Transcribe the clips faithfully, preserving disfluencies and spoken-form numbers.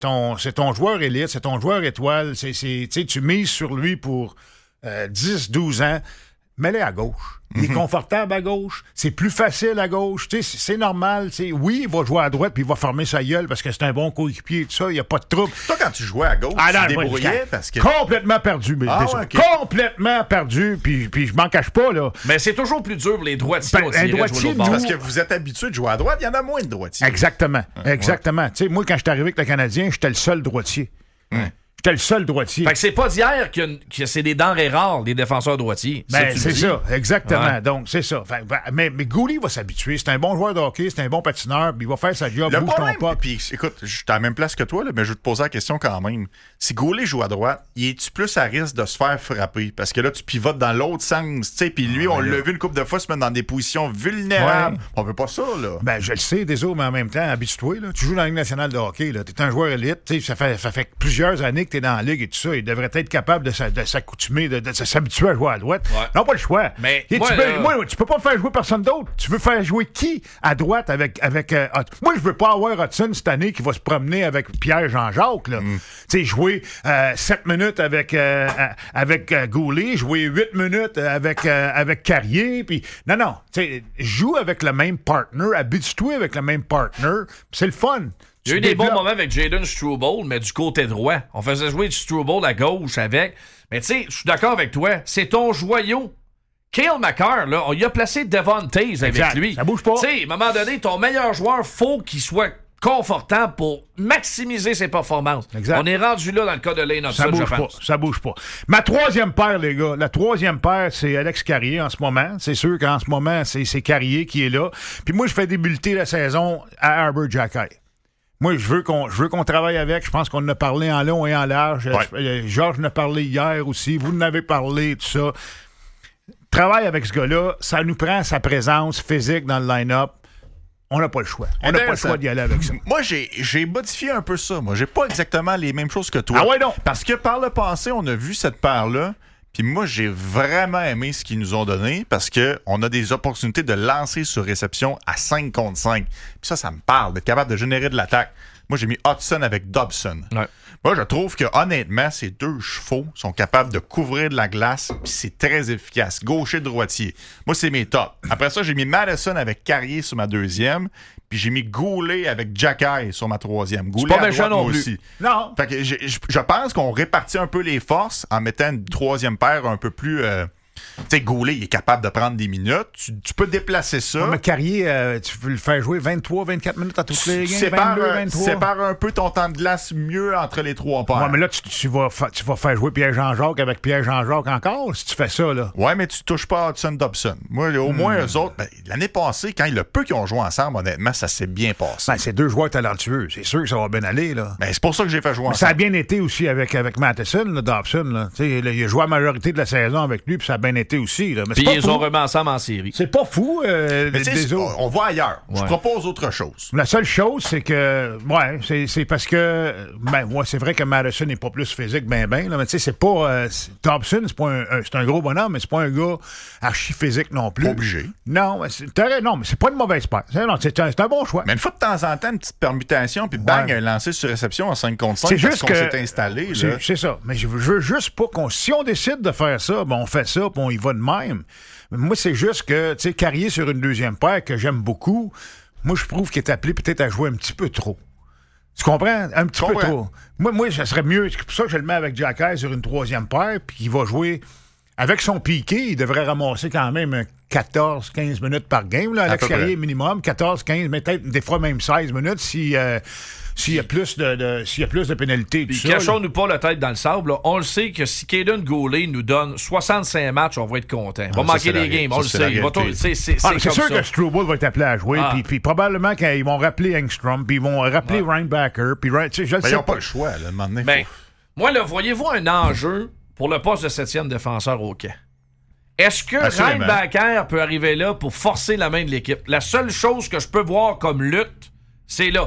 ton, c'est ton joueur élite, c'est ton joueur étoile. C'est, c'est, tu mises sur lui pour euh, dix douze ans. Mets-le à gauche. Il est confortable à gauche. C'est plus facile à gauche. Tu sais, c'est normal. T'sais. Oui, il va jouer à droite puis il va fermer sa gueule parce que c'est un bon coéquipier et tout ça. Il n'y a pas de trouble. Toi, quand tu jouais à gauche, ah, tu non, te débrouillais parce que... Complètement perdu. Mais ah, ouais, okay. Complètement perdu. Puis, puis je m'en cache pas, là. Mais c'est toujours plus dur pour les droitiers. Ben, un droitier, nous... Parce que vous êtes habitué de jouer à droite, il y en a moins de droitiers. Exactement. Ouais. Exactement. Tu sais, moi, quand je suis arrivé avec le Canadien, j'étais le seul droitier. Ouais. J'étais le seul droitier. Fait que c'est pas d'hier que, que c'est des denrées rares, les défenseurs droitiers. Ben, ça, c'est ça, exactement. Ouais. Donc, c'est ça. Fait, mais, mais Goulet va s'habituer. C'est un bon joueur de hockey, c'est un bon patineur, puis il va faire sa job, le bouge problème, ton pas. Puis, écoute, je suis à la même place que toi, là, mais je vais te poser la question quand même. Si Goulet joue à droite, y es-tu plus à risque de se faire frapper? Parce que là, tu pivotes dans l'autre sens, tu sais, puis lui, ah, on l'a vu une couple de fois se mettre dans des positions vulnérables. Ouais. On veut pas ça, là. Ben, je le sais, désolé, mais en même temps, habitue-toi, là. Tu joues dans la Ligue nationale de hockey, là. T'es un joueur élite, tu sais, ça fait, ça fait plusieurs années que t'es dans la Ligue et tout ça. Il devrait être capable de, de s'accoutumer, de, de s'habituer à jouer à droite. Ouais. Non, pas le choix. Mais et moi, tu, peux, là... moi, tu peux pas faire jouer personne d'autre. Tu veux faire jouer qui à droite avec... avec euh, moi, je veux pas avoir Hudson cette année qui va se promener avec Pierre Jean-Jacques. Là. Mm. Tu sais, jouer euh, sept minutes avec, euh, avec euh, Goulet, jouer huit minutes avec, euh, avec Carrier. Pis... Non, non. Tu sais, joue avec le même partner, habitue-toi avec le même partner. C'est le fun. Il y a eu des bons moments avec Jaden Struble, mais du côté droit. On faisait jouer Struble à gauche avec. Mais tu sais, je suis d'accord avec toi. C'est ton joyau. Cale Makar, là, on y a placé Devon Taze avec exact. lui. Ça bouge pas. Tu sais, à un moment donné, ton meilleur joueur, faut qu'il soit confortable pour maximiser ses performances. Exact. On est rendu là dans le cas de Lane Hudson, je pense. Pas, ça bouge pas. Ma troisième paire, les gars, la troisième paire, c'est Alex Carrier en ce moment. C'est sûr qu'en ce moment, c'est, c'est Carrier qui est là. Puis moi, je fais débuter la saison à Arber Xhekaj. Moi, je veux qu'on je veux qu'on travaille avec. Je pense qu'on en a parlé en long et en large. Ouais. Georges en a parlé hier aussi. Vous en avez parlé, tout ça. Travaille avec ce gars-là. Ça nous prend sa présence physique dans le line-up. On n'a pas le choix. On n'a pas le choix d'y aller avec ça. Moi, j'ai, j'ai modifié un peu ça. Moi, j'ai pas exactement les mêmes choses que toi. Ah ouais, non? Parce que par le passé, on a vu cette paire-là. Puis moi, j'ai vraiment aimé ce qu'ils nous ont donné parce qu'on a des opportunités de lancer sur réception à cinq contre cinq. Puis ça, ça me parle, d'être capable de générer de l'attaque. Moi, j'ai mis Hudson avec Dobson. Ouais. Moi, je trouve que honnêtement, ces deux chevaux sont capables de couvrir de la glace, puis c'est très efficace. Gaucher, droitier. Moi, c'est mes tops. Après ça, j'ai mis Madison avec Carrier sur ma deuxième, puis j'ai mis Goulet avec Xhekaj sur ma troisième. Goulet c'est pas méchant non plus. Aussi. Non. Fait que je, je, je pense qu'on répartit un peu les forces en mettant une troisième paire un peu plus... Euh, tu sais, Goulet, il est capable de prendre des minutes. Tu, tu peux déplacer ça. Ouais, mais Carrier, euh, tu veux le faire jouer vingt-trois vingt-quatre minutes à toutes les games. Sépare, vingt-deux vingt-trois sépare un peu ton temps de glace mieux entre les trois paires. Ouais, mais là, tu, tu, vas, fa- tu vas faire jouer Pierre Jean-Jacques avec Pierre Jean-Jacques encore, si tu fais ça, là. Ouais, mais tu touches pas à Hudson Dobson. Moi, au hmm. moins, eux autres, ben, l'année passée, quand il le peu qu'ils ont joué ensemble, honnêtement, ça s'est bien passé. Ben, c'est deux joueurs talentueux. C'est sûr que ça va bien aller, là. Ben, c'est pour ça que j'ai fait jouer mais ensemble. Ça a bien été aussi avec, avec Matheson, là, Dobson, là. Tu sais, il a joué la majorité de la saison avec lui, puis ça a bien été aussi, là. Mais puis ils ont remis ensemble en série. C'est pas fou, euh, mais des autres. On va ailleurs. Ouais. Je propose autre chose. La seule chose, c'est que, ouais, c'est, c'est parce que, ben, ouais, c'est vrai que Madison n'est pas plus physique, ben, ben, là, mais tu sais, c'est pas, euh, c'est, Dobson, c'est pas un, un, c'est un gros bonhomme, mais c'est pas un gars archi physique non plus. Pas obligé. Non, c'est, non, mais c'est pas une mauvaise paire. C'est, non, c'est, un, c'est un bon choix. Mais une fois de temps en temps, une petite permutation, puis bang, ouais. un lancer sur réception en cinq contre cinq, c'est parce juste qu'on que, s'est installé. C'est, là. c'est ça. Mais je veux, je veux juste pas qu'on, si on décide de faire ça, ben, on fait ça, puis on y va de même. Moi, c'est juste que, tu sais, Carrier sur une deuxième paire que j'aime beaucoup, moi, je trouve qu'il est appelé peut-être à jouer un petit peu trop. Tu comprends? Un petit peu trop. Moi, moi, ça serait mieux. C'est pour ça que je le mets avec Xhekaj sur une troisième paire, puis qu'il va jouer avec son piqué. Il devrait ramasser quand même quatorze quinze minutes par game, là, Alex Carrier minimum. quatorze quinze, mais peut-être des fois même seize minutes si... Euh, S'il y a plus de, de s'il y a plus de pénalités. Puis cachons-nous pas la tête dans le sable. Là. On le sait que si Caden Goulet nous donne soixante-cinq matchs, on va être content. On va ah, manquer des games, on le sait. Va t- c'est, c'est, ah, c'est, c'est sûr ça. que Struble va être appelé à jouer. Ah. Puis, puis probablement qu'ils vont rappeler Engstrom, puis ils vont rappeler ouais. Reinbacker. Puis je ben, sais ils n'ont pas le choix. Là, maintenant, ben, faut... Moi, là, voyez-vous un enjeu pour le poste de septième défenseur au camp? Est-ce que Absolument. Reinbacker peut arriver là pour forcer la main de l'équipe? La seule chose que je peux voir comme lutte, c'est là.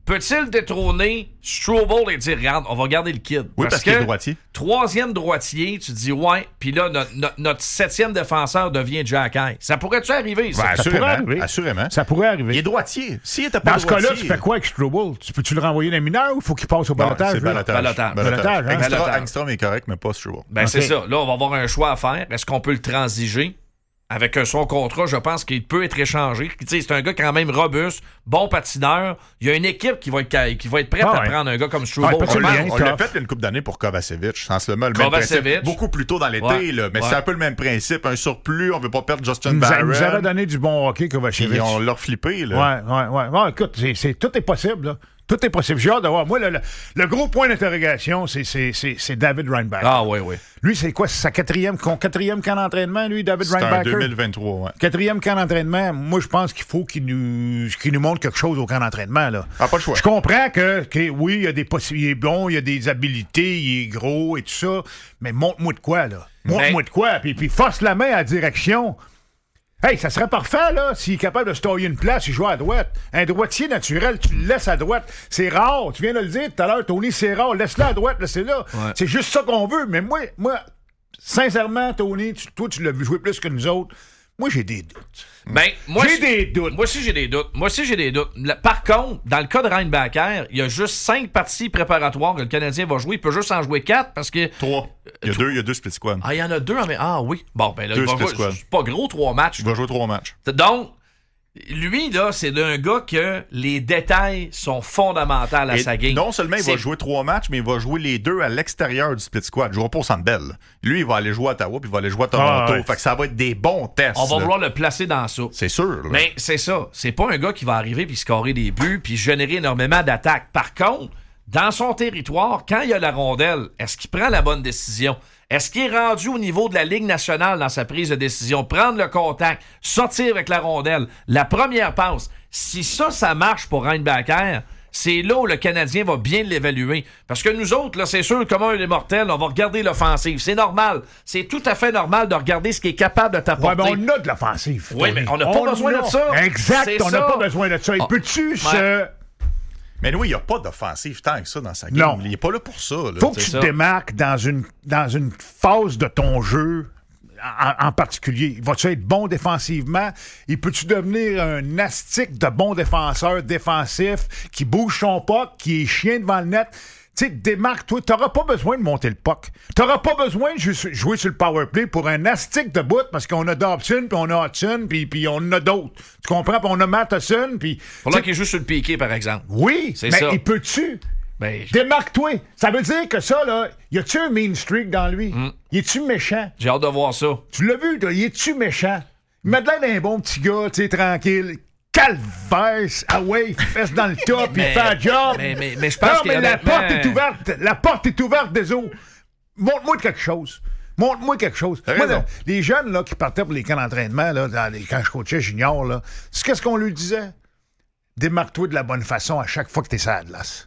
peut-il détrôner Struble et dire, regarde, on va garder le kid? Oui, parce, parce qu'il est droitier. Troisième droitier, tu dis, ouais, puis là, notre, notre, notre septième défenseur devient Jack Eye. Ça pourrait-tu arriver, ça? Ben, ça assurément, pourrait arriver. Assurément. Ça pourrait arriver. Il est droitier. S'il était pas Dans ce droitier... cas-là, tu fais quoi avec Struble? Tu peux-tu le renvoyer dans les mineurs ou il faut qu'il passe au balotage? C'est balotage. Balotage. Balotage, hein? Angstrom, Angstrom est correct, mais pas Struble. Ben, okay. c'est ça. Là, on va avoir un choix à faire. Est-ce qu'on peut le transiger? Avec son contrat, je pense qu'il peut être échangé. T'sais, c'est un gars quand même robuste, bon patineur. Il y a une équipe qui va être, qui va être prête ah, à ouais. prendre un gars comme Struble. Ah, On l'a, bien, on l'a fait une couple d'années pour Kovacevic. Sensiblement le même principe. Beaucoup plus tôt dans l'été, ouais. là, mais ouais. c'est un peu le même principe. Un surplus, on veut pas perdre Justin Il nous, a, Barron. il nous avait donné du bon hockey, Kovacevic. Puis on l'a flippé. Là. Ouais, ouais, ouais. ouais écoute, c'est, c'est, tout est possible, là. Tout est possible. J'ai hâte de voir. Moi, le, le, le gros point d'interrogation, c'est, c'est, c'est, c'est David Reinbacher. Ah oui, oui. Lui, c'est quoi? C'est sa quatrième, quatrième camp d'entraînement, lui, David c'est Reinbacher? C'est en deux mille vingt-trois, ouais. Quatrième camp d'entraînement. Moi, je pense qu'il faut qu'il nous, qu'il nous montre quelque chose au camp d'entraînement, là. Ah, pas le choix. Je comprends que, que oui, il y a des possibilités, il est bon, il y a des habiletés, il est gros et tout ça, mais montre-moi de quoi, là? Montre-moi mais... de quoi? Puis, puis force la main à la direction. Hey, ça serait parfait, là, s'il est capable de se tailler une place, il joue à droite. Un droitier naturel, tu le laisses à droite. C'est rare. Tu viens de le dire tout à l'heure, Tony, c'est rare. Laisse-le à droite, laissez-le. Ouais. C'est juste ça qu'on veut. Mais moi, moi sincèrement, Tony, tu, toi, tu l'as vu jouer plus que nous autres. Moi, j'ai des doutes. Ben, moi, j'ai des doutes. Moi aussi, j'ai des doutes. Moi aussi, j'ai des doutes. Par contre, dans le cas de Reinbacher, il y a juste cinq parties préparatoires que le Canadien va jouer. Il peut juste en jouer quatre parce que... Trois. Il y a, deux, il y a deux split squads. Ah, il y en a deux. Mais... Ah oui. Bon, ben là, deux il va split jouer... squads. C'est pas gros, trois matchs. Il va jouer trois matchs. Donc, lui, là, c'est d'un gars que les détails sont fondamentaux à Et sa game. Non seulement il c'est... va jouer trois matchs, mais il va jouer les deux à l'extérieur du split squad. Il ne jouera pas au Centre Bell. Lui, il va aller jouer à Ottawa puis il va aller jouer à Toronto. Ah, ouais. Fait que ça va être des bons tests. On va là. vouloir le placer dans ça. C'est sûr. Là. Mais c'est ça. C'est pas un gars qui va arriver puis scorer des buts puis générer énormément d'attaques. Par contre, dans son territoire, quand il y a la rondelle, est-ce qu'il prend la bonne décision? Est-ce qu'il est rendu au niveau de la Ligue nationale dans sa prise de décision? Prendre le contact, sortir avec la rondelle, la première passe. Si ça, ça marche pour Reinbacher, c'est là où le Canadien va bien l'évaluer. Parce que nous autres, là, c'est sûr, comme un des mortels, on va regarder l'offensive. C'est normal. C'est tout à fait normal de regarder ce qui est capable de t'apporter. Ouais, mais on a de l'offensive. Oui, mais on n'a pas besoin a. de ça. Exact, c'est on n'a ça. pas besoin de ça. Il oh, peut-tu ouais. se... Mais oui, il n'y a pas d'offensive tant que ça dans sa game. Non. Il n'est pas là pour ça. Là, faut que tu ça. te démarques dans une, dans une phase de ton jeu en, en particulier. Vas-tu être bon défensivement? Et peux-tu devenir un astique de bon défenseur défensif qui bouge son puck, qui est chien devant le net? Tu sais, démarque-toi. T'auras pas besoin de monter le puck. T'auras pas besoin de jouer sur le power play pour un astique de bout parce qu'on a Dobson, puis on a Hudson, puis, puis on en a d'autres. Tu comprends? Puis on a Matheson, puis... Pour là qu'il joue sur le piqué, par exemple. Oui, c'est mais ça. il peut-tu... Ben, démarque-toi. Ça veut dire que ça, là, y a-tu un mean streak dans lui? Mm. Y est-tu méchant? J'ai hâte de voir ça. Tu l'as vu, là, y est-tu méchant? Il met de l'air d'un bon petit gars, tu sais, tranquille. Calvaire, ah ouais, fesse dans le top, il mais, fait un job. Mais, mais, mais je pense non, que mais la honnêtement... porte est ouverte. La porte est ouverte des eaux. Montre-moi quelque chose. Montre-moi quelque chose. Moi, là, les jeunes là, qui partaient pour les camps d'entraînement, là, dans les, quand je coachais junior, là, c'est qu'est-ce qu'on lui disait? Démarque-toi de la bonne façon à chaque fois que t'es sur la glace.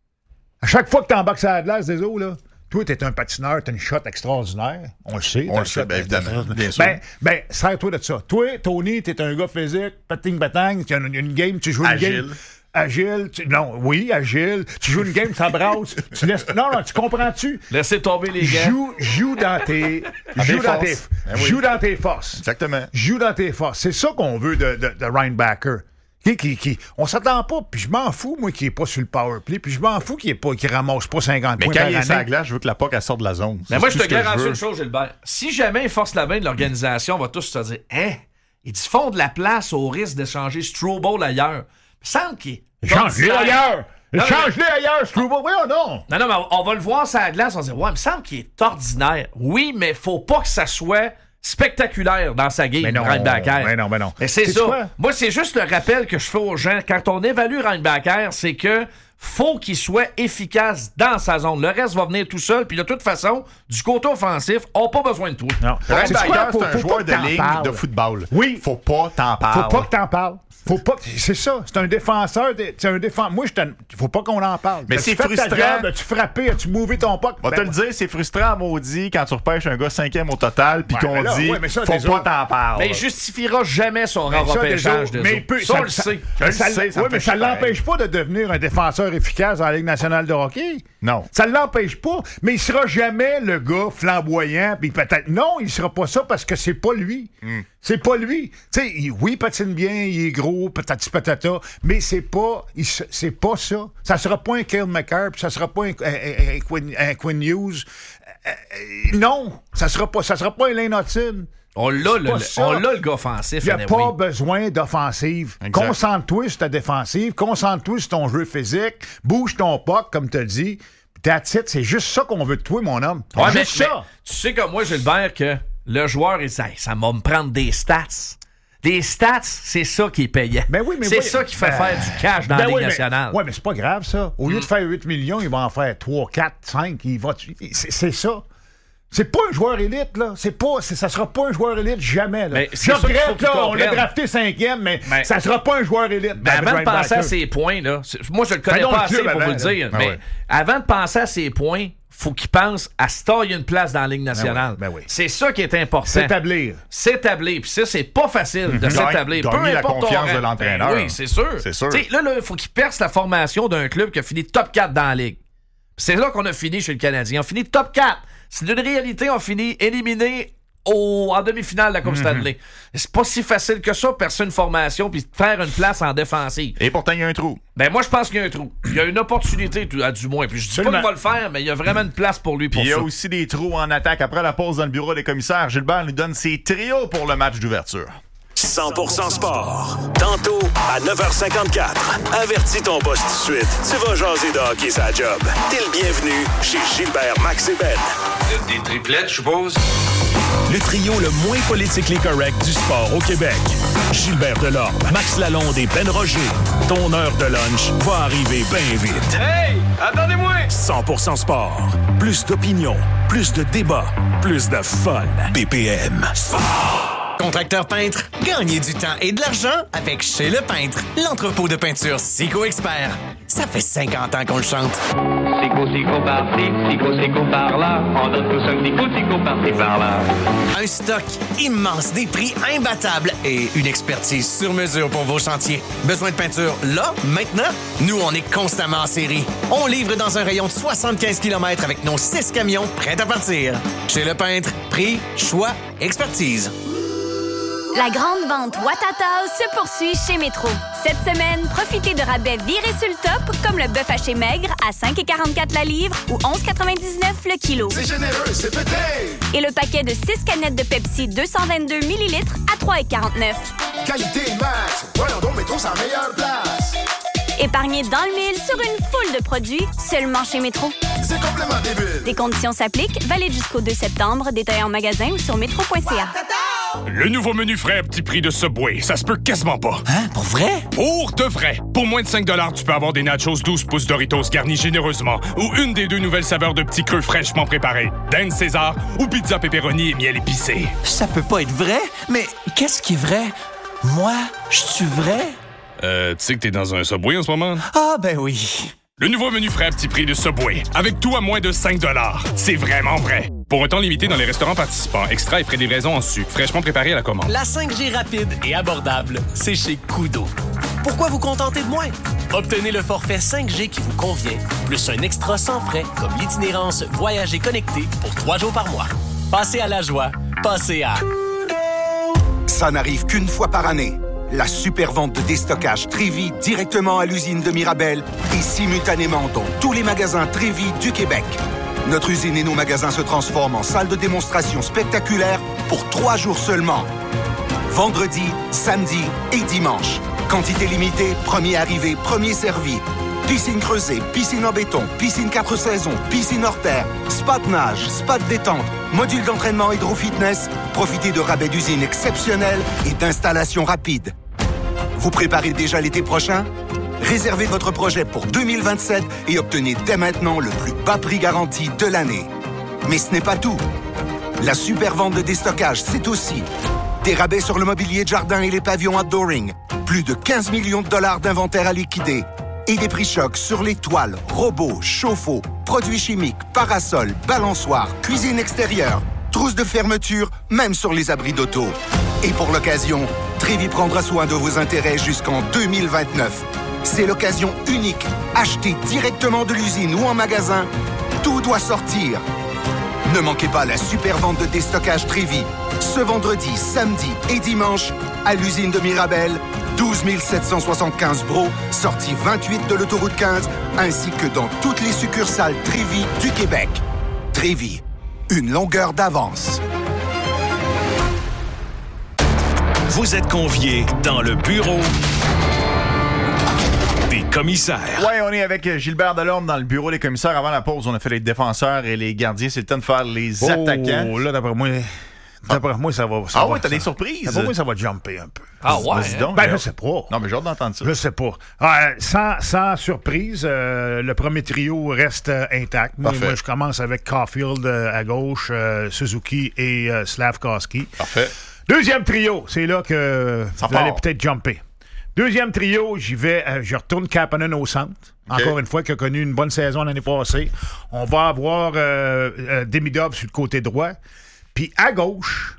À chaque fois que t'embarques sur la glace des eaux, là, toi, t'es un patineur, t'as une shot extraordinaire. On le sait. On le sait, bien évidemment. Bien sûr. Ben, ben, sers-toi de ça. Toi, Tony, t'es un gars physique, pating-batang, tu as une, une game, tu joues une agile. game... Agile. Tu, non, oui, agile. Tu joues une game, ça brasse. Tu laisses... Non, non, tu comprends-tu? Laissez tomber les gars. Joue, joue dans tes... joue, dans tes ben oui. joue dans tes forces. Exactement. Joue dans tes forces. C'est ça qu'on veut de, de, de Reinbacher. Qui, qui, qui, on s'attend pas, puis je m'en fous, moi, qu'il n'est pas sur le power play, puis je m'en fous qu'il ne ramasse pas cinquante mais points quand par il est année. sur la glace, je veux que la puck elle sorte de la zone. Mais moi, je te garantis garantis une chose, Gilbert. Si jamais il force la main de l'organisation, on va tous se dire « Hein? Ils font de la place au risque d'échanger Struble ailleurs. » Il me semble qu'il est... Change-les ailleurs! Change-les ailleurs, Struble! Oui ou non? Non, non, mais on va le voir sur la glace, on va dire « Ouais, il me semble qu'il est ordinaire. » Oui, mais faut pas que ça soit... spectaculaire dans sa game, Reinbacher. Mais non, mais non. Mais c'est C'est ça. quoi? Moi, c'est juste le rappel que je fais aux gens. Quand on évalue Reinbacher, c'est que faut qu'il soit efficace dans sa zone. Le reste va venir tout seul. Puis de toute façon, du côté offensif, on n'a pas besoin de toi. Non. Linebacker, c'est, quoi, faut, c'est un faut joueur de ligne parles. de football. Oui. Faut pas t'en parler. Faut pas que t'en parles. Faut pas que... C'est ça. C'est un défenseur. De... C'est un défenseur. Moi, je t'en... Faut pas qu'on en parle. Mais As-tu c'est fait frustrant. Ta job? As-tu frappé? As-tu mouvé ton puck? On va ben, te le dire, c'est frustrant, maudit, quand tu repêches un gars cinquième au total, puis ouais, qu'on là, dit, ouais, ça, faut pas autres... t'en parler. Mais il justifiera jamais son mais ça, repêchage des de mais autres. peut, Ça, ça, on le ça, sait. Je le ça, sais, ça ouais, me mais fait ça chier l'empêche pas de devenir un défenseur efficace dans la Ligue nationale de hockey. Non. Ça l'empêche pas, mais il sera jamais le gars flamboyant, puis peut-être... Non, il sera pas ça parce que c'est pas lui. Mm. C'est pas lui. Tu sais, il, oui, il patine bien, il est gros, patati patata, mais c'est pas... Il, c'est pas ça. Ça sera pas un Cale Makar, puis ça sera pas un, un, un, un, Quinn, un Quinn Hughes. Euh, euh, non, ça sera pas, ça sera pas un Lane Hudson. On l'a, le, on l'a, le gars offensif. Il n'y a anyway. pas besoin d'offensive. Exact. Concentre-toi sur ta défensive, concentre-toi sur ton jeu physique, bouge ton puck, comme tu as dit. That's it, c'est juste ça qu'on veut de toi, mon homme. Ouais, juste mais, ça. Mais, tu sais comme moi, Gilbert, que le joueur, il dit, hey, ça va me prendre des stats. Des stats, c'est ça qui est payant. Ben oui, mais c'est oui, ça qui fait ben, faire du cash dans ben la Ligue oui, nationale. Oui, mais c'est pas grave, ça. Au lieu mm. de faire huit millions, il va en faire trois, quatre, cinq. Il va, c'est, c'est ça. C'est pas un joueur élite, là. C'est pas, c'est, ça sera pas un joueur élite jamais, là. Mais je regrette, là, on l'a drafté cinquième, mais, mais ça sera pas un joueur élite. Mais avant de penser à ses points, là, moi, je le connais pas assez pour vous le dire, mais avant de penser à ses points, faut qu'il pense à se tailler une place dans la Ligue nationale. Ben oui, ben oui. C'est ça qui est important. S'établir. S'établir. Puis ça, c'est pas facile de mm-hmm. s'établir. Gagner, gagner la confiance ton... de l'entraîneur. Ben oui, c'est sûr. C'est sûr. T'sais, là, il faut qu'il perce la formation d'un club qui a fini top quatre dans la Ligue. C'est là qu'on a fini chez le Canadien. On finit top quatre. C'est d'une réalité, on finit éliminé au, en demi-finale de la Coupe mm-hmm. Stanley. C'est pas si facile que ça, percer une formation puis faire une place en défensive. Et pourtant, il y a un trou. Ben moi, je pense qu'il y a un trou. Il y a une opportunité, du moins. Puis je dis Absolument. pas qu'il va le faire, mais il y a vraiment une place pour lui pour puis ça. Il y a aussi des trous en attaque. Après la pause dans le bureau des commissaires, Gilbert nous donne ses trios pour le match d'ouverture. cent pour cent sport. Tantôt, à neuf heures cinquante-quatre. Avertis ton boss tout de suite. Tu vas jaser de hockey sa job. T'es le bienvenu chez Gilbert, Max et Ben. Des triplettes, je suppose? Le trio le moins politiquement correct du sport au Québec. Gilbert Delorme, Max Lalonde et Ben Roger. Ton heure de lunch va arriver bien vite. Hey! Attendez-moi! cent pour cent sport. Plus d'opinion, plus de débats, plus de fun. B P M. Sport! Contracteur peintre, gagnez du temps et de l'argent avec Chez Le Peintre, l'entrepôt de peinture Sico Expert. Ça fait cinquante ans qu'on le chante. Sico, Sico par-ci, Sico, Sico par-là. On donne tous un petit coup, Sico par-ci, par-là. Un stock immense, des prix imbattables et une expertise sur mesure pour vos chantiers. Besoin de peinture là, maintenant? Nous, on est constamment en série. On livre dans un rayon de soixante-quinze kilomètres avec nos six camions prêts à partir. Chez Le Peintre, prix, choix, expertise. La grande vente Ouattatao se poursuit chez Métro. Cette semaine, profitez de rabais virés sur le top, comme le bœuf haché maigre à cinq virgule quarante-quatre la livre ou onze virgule quatre-vingt-dix-neuf le kilo. C'est généreux, c'est pété! Et le paquet de six canettes de Pepsi deux cent vingt-deux millilitres à trois virgule quarante-neuf. Qualité max! Voyons donc, Métro, c'est la meilleure place! Épargnez dans le mille sur une foule de produits seulement chez Métro. C'est complètement débile! Des conditions s'appliquent, valide jusqu'au deux septembre, détaillé en magasin ou sur métro point c a. Le nouveau menu frais à petit prix de Subway, ça se peut quasiment pas. Hein? Pour vrai? Pour de vrai. Pour moins de cinq dollars, tu peux avoir des nachos douze pouces Doritos garnis généreusement ou une des deux nouvelles saveurs de petits creux fraîchement préparés, Dan César ou pizza pepperoni et miel épicé. Ça peut pas être vrai, mais qu'est-ce qui est vrai? Moi, je suis vrai? Euh, tu sais que t'es dans un Subway en ce moment? Ah, ben oui. Le nouveau menu frais à petit prix de Subway, avec tout à moins de cinq dollars. C'est vraiment vrai. Pour un temps limité dans les restaurants participants, extra et frais de livraison en sucre, fraîchement préparé à la commande. La cinq G rapide et abordable, c'est chez Koodo. Pourquoi vous contenter de moins? Obtenez le forfait cinq G qui vous convient, plus un extra sans frais, comme l'itinérance Voyager connecté pour trois jours par mois. Passez à la joie, passez à... Ça n'arrive qu'une fois par année. La super vente de déstockage Trévi directement à l'usine de Mirabel et simultanément dans tous les magasins Trévi du Québec. Notre usine et nos magasins se transforment en salle de démonstration spectaculaire pour trois jours seulement. Vendredi, samedi et dimanche. Quantité limitée, premier arrivé, premier servi. Piscine creusée, piscine en béton, piscine quatre saisons, piscine hors terre, spa de nage, spa de détente, module d'entraînement hydro-fitness. Profitez de rabais d'usine exceptionnels et d'installations rapides. Vous préparez déjà l'été prochain? Réservez votre projet pour deux mille vingt-sept et obtenez dès maintenant le plus bas prix garanti de l'année. Mais ce n'est pas tout. La super vente de déstockage, c'est aussi des rabais sur le mobilier de jardin et les pavillons outdooring, plus de quinze millions de dollars d'inventaire à liquider et des prix chocs sur les toiles, robots, chauffe-eau, produits chimiques, parasols, balançoires, cuisine extérieure, trousses de fermeture, même sur les abris d'auto. Et pour l'occasion, Trévi prendra soin de vos intérêts jusqu'en deux mille vingt-neuf. C'est l'occasion unique. Achetez directement de l'usine ou en magasin. Tout doit sortir. Ne manquez pas la super vente de déstockage Trévi. Ce vendredi, samedi et dimanche, à l'usine de Mirabel, douze mille sept cent soixante-quinze Bro, sortie vingt-huit de l'autoroute quinze, ainsi que dans toutes les succursales Trévi du Québec. Trévi, une longueur d'avance. Vous êtes conviés dans le bureau des commissaires. Oui, on est avec Gilbert Delorme dans le bureau des commissaires. Avant la pause, on a fait les défenseurs et les gardiens. C'est le temps de faire les oh, attaquants. Oh, là, d'après moi... D'après moi, ça va. Ça ah va, oui, t'as ça, des surprises? D'après moi, ça va jumper un peu. Ah ouais? Hein? Donc, ben, je sais pas. Non, mais j'ai hâte d'entendre ça. Je sais pas. Euh, sans, sans surprise, euh, le premier trio reste euh, intact. Moi, moi, je commence avec Caulfield euh, à gauche, euh, Suzuki et euh, Slavkovski. Parfait. Deuxième trio, c'est là que ça vous allez peut-être jumper. Deuxième trio, j'y vais, euh, je retourne Kapanen au centre. Okay. Encore une fois, qui a connu une bonne saison l'année passée. On va avoir euh, euh, Demidov sur le côté droit. Puis à gauche,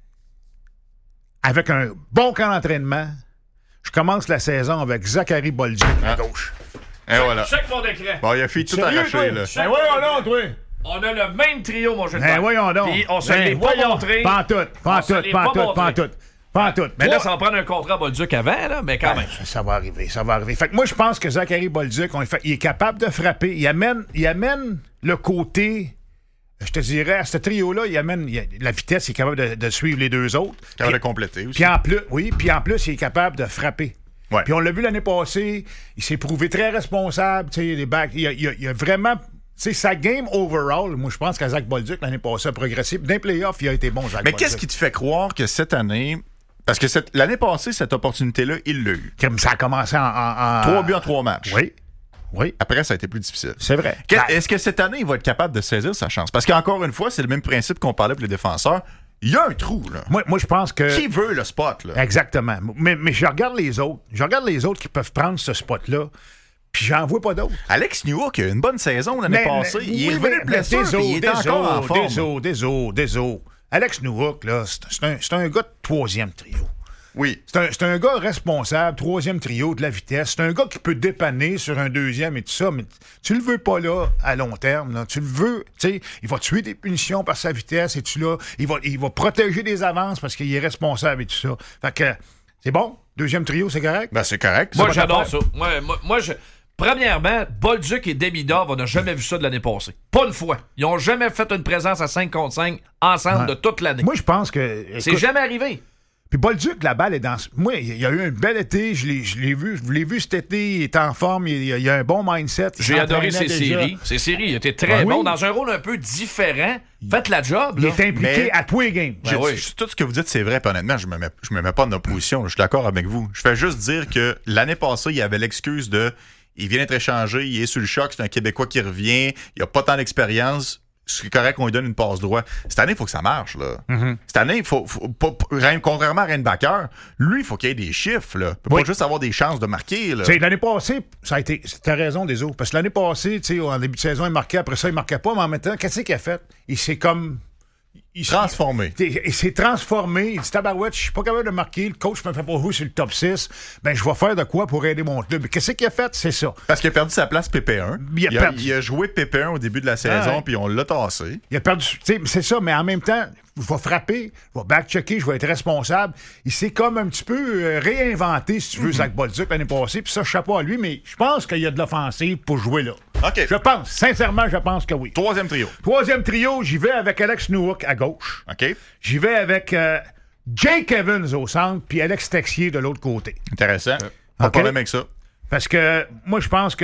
avec un bon camp d'entraînement, je commence la saison avec Zachary Bolduc à gauche. Et voilà. Check mon écran. Bon, il a fait tout arraché, là. Ben voyons donc, toi. On a le même trio, mon jeune. Ben voyons donc. Puis on se ben, l'est pas montré. Pas tout, pas tout, pas tout, pas tout. Pas tout. Mais là, ça va prendre un contrat à Bolduc avant, là, mais quand ben, même. Ça, ça va arriver, ça va arriver. Fait que moi, je pense que Zachary Bolduc, on est fait, il est capable de frapper. Il amène, il amène le côté... Je te dirais, à ce trio-là, il amène il a, la vitesse, il est capable de, de suivre les deux autres. Capable de compléter aussi. Puis en plus, oui, puis en plus, il est capable de frapper. Ouais. Puis on l'a vu l'année passée, il s'est prouvé très responsable. Les backs, il, a, il, a, il a vraiment... C'est sa game overall. Moi, je pense qu'à Zach Bolduc, l'année passée, a progressé. Dans les playoffs, il a été bon, Zach Mais Bolduc. qu'est-ce qui te fait croire que cette année... Parce que cette, l'année passée, cette opportunité-là, il l'a eu. Comme ça a commencé en... en, en... Trois buts en trois matchs. Oui. Oui. Après, ça a été plus difficile. C'est vrai. Que, est-ce que cette année, il va être capable de saisir sa chance? Parce qu'encore une fois, c'est le même principe qu'on parlait pour les défenseurs. Il y a un trou, là. Moi, moi je pense que... Qui veut le spot, là? Exactement. Mais, mais je regarde les autres. Je regarde les autres qui peuvent prendre ce spot-là, puis j'en vois pas d'autres. Alex Newhook a eu une bonne saison l'année mais, passée. Mais, il oui, est revenu de blessure, puis il est encore en forme. Désolé, désolé, désolé. Alex Newhook, là, c'est, c'est, un, c'est un gars de troisième trio. Oui. C'est un, c'est un gars responsable, troisième trio, de la vitesse. C'est un gars qui peut dépanner sur un deuxième et tout ça, mais tu le veux pas là, à long terme. Là. Tu le veux, tu sais, il va tuer des punitions par sa vitesse et tout là. Il va, il va protéger des avances parce qu'il est responsable et tout ça. Fait que, c'est bon? Deuxième trio, c'est correct? Ben, c'est correct. Moi, j'adore ça. Moi, moi, moi je... Premièrement, Bolduc et Demidov, on n'a jamais vu ça de l'année passée. Pas une fois. Ils n'ont jamais fait une présence à cinq contre cinq ensemble ouais. de toute l'année. Moi, je pense que... Écoute, c'est jamais arrivé. Puis Bolduc, la balle est dans... Moi, il y a eu un bel été. Je l'ai, je l'ai vu. Je l'ai vu cet été. Il est en forme. Il, il a un bon mindset. J'ai adoré ses déjà. séries. Ses séries, il était très ah, bon. Oui. Dans un rôle un peu différent. Faites la job. Il là. est impliqué mais... à tous les games. Ben oui. Tout ce que vous dites, c'est vrai. Puis honnêtement, je me mets, je me mets pas en opposition. Je suis d'accord avec vous. Je fais juste dire que l'année passée, il y avait l'excuse de... Il vient d'être échangé. Il est sur le choc. C'est un Québécois qui revient. Il a pas tant d'expérience. C'est correct qu'on lui donne une passe droit. Cette année, il faut que ça marche, là. Mm-hmm. Cette année, il faut, faut pas, contrairement à Reinbacker, lui, il faut qu'il y ait des chiffres, là. Il peut oui. pas juste avoir des chances de marquer, là. T'sais, l'année passée, ça a été. T'as raison, des autres. Parce que l'année passée, tu sais, en début de saison, il marquait, après ça, il marquait pas, mais en même temps, qu'est-ce qu'il a fait? Il s'est comme. Il transformé. Il, il s'est transformé. Il dit tabarouette, je suis pas capable de marquer. Le coach me fait pas jouer sur le top six. Ben, je vais faire de quoi pour aider mon club. Qu'est-ce qu'il a fait? C'est ça. Parce qu'il a perdu sa place P P un. Il a, il a, perdu... il a joué P P un au début de la saison, ah ouais. puis on l'a tassé. Il a perdu. C'est ça, mais en même temps, je vais frapper, je vais back-checker, je vais être responsable. Il s'est comme un petit peu euh, réinventé, si tu veux, mm-hmm. Zach Bolduc l'année passée. Puis ça, je sais pas à lui, mais je pense qu'il y a de l'offensive pour jouer là. OK. Je pense. Sincèrement, je pense que oui. Troisième trio. Troisième trio, j'y vais avec Alex Newhook à gauche. OK. J'y vais avec euh, Jake Evans au centre, puis Alex Texier de l'autre côté. Intéressant. Pas de problème avec ça. Parce que moi, je pense que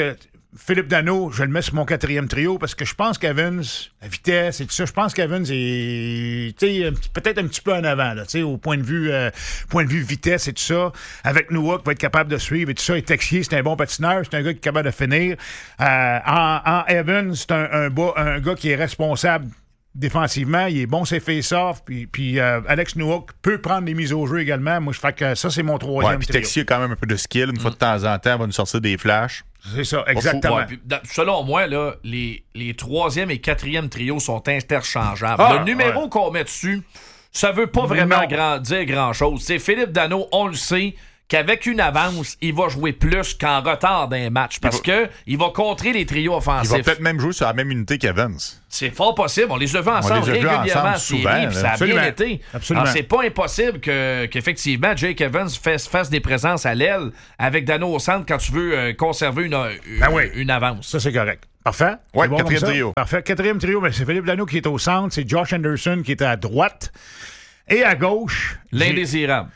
Philippe Danault, je le mets sur mon quatrième trio parce que je pense qu'Evans, la vitesse et tout ça, je pense qu'Evans est peut-être un petit peu en avant, là, au point de vue euh, point de vue vitesse et tout ça. Avec Noah qui va être capable de suivre et tout ça. Et Texier, c'est un bon patineur, c'est un gars qui est capable de finir. Euh, en, en Evans, c'est un, un, bas, un gars qui est responsable défensivement, il est bon, c'est face-off, puis, puis euh, Alex Nowak peut prendre les mises au jeu également. Moi, je fais que ça, c'est mon troisième. Ouais, puis Texier a quand même un peu de skill. Une mm. fois de temps en temps, il va nous sortir des flashs. C'est ça, exactement. Ouais, puis, selon moi, là, les, les troisième et quatrième trios sont interchangeables. Ah, le numéro ouais. qu'on met dessus, ça veut pas vraiment grand, dire grand-chose. C'est Philippe Danault, on le sait, qu'avec une avance, il va jouer plus qu'en retard d'un match parce il va... que il va contrer les trios offensifs. Il va peut-être même jouer sur la même unité qu'Evans. C'est fort possible. On les a vus ensemble a régulièrement en série, puis ça a Absolument. bien été. Absolument. Alors, c'est pas impossible que, qu'effectivement, Jake Evans fasse, fasse des présences à l'aile avec Danault au centre quand tu veux euh, conserver une, une, ben oui. une avance. Ça, c'est correct. Parfait. Oui, bon quatrième trio. Parfait. Quatrième trio, ben, c'est Philippe Danault qui est au centre, c'est Josh Anderson qui est à droite. Et à gauche... L'indésirable.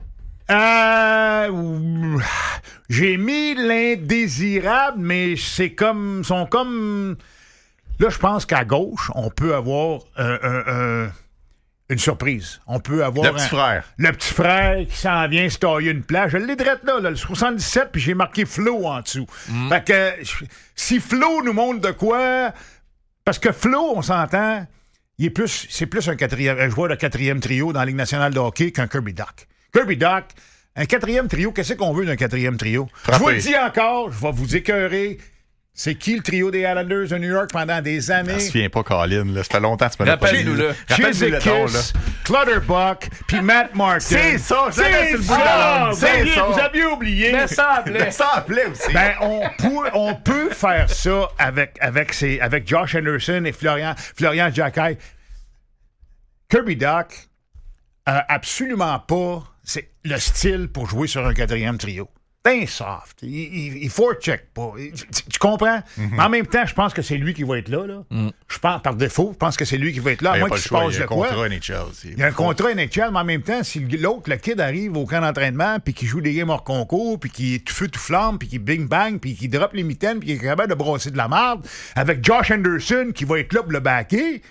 Euh, j'ai mis l'indésirable, mais c'est comme, sont comme. Là, je pense qu'à gauche, on peut avoir un, un, un, une surprise. On peut avoir le petit un, frère, le petit frère qui s'en vient se tailler une plage. Je l'ai drette là, là, le soixante-dix-sept, puis j'ai marqué Flo en dessous. Mm. Fait que si Flo nous montre de quoi, parce que Flo, on s'entend, il est plus, c'est plus un quatrième, un joueur de quatrième trio dans la Ligue nationale de hockey qu'un Kirby Dach. Kirby Dach, un quatrième trio, qu'est-ce qu'on veut d'un quatrième trio? Frappé. Je vous le dis encore, je vais vous écœurer. C'est qui le trio des Islanders de New York pendant des années? Je ne me souviens pas, Colin. Là. Ça fait longtemps que tu me l'as pas dit. Rappelle-nous là. Chizikis, Clutterbuck, puis Matt Martin. C'est ça, c'est c'est ça. C'est ça. Vous aviez oublié. Mais ça plaît. Mais ça plaît aussi. Ben, on peut, on peut faire ça avec, avec, ces, avec Josh Anderson et Florian, Florian Jacquet. Kirby Dach a absolument pas c'est le style pour jouer sur un quatrième trio. Ben soft. Il, il, il forecheck pas. Il, tu, tu comprends? Mm-hmm. Mais en même temps, je pense que c'est lui qui va être là. là. Mm. Je pense, par défaut, je pense que c'est lui qui va être là. Ben, moi, qui se passe il y a de quoi. un contrat N H L aussi. Il y a un contrat N H L, mais en même temps, si l'autre, le kid, arrive au camp d'entraînement, puis qu'il joue des games hors concours, puis qu'il est tout feu, tout flamme, puis qu'il bing bang, puis qu'il drop les mitaines, puis qu'il est capable de brasser de la merde, avec Josh Anderson qui va être là pour le backer.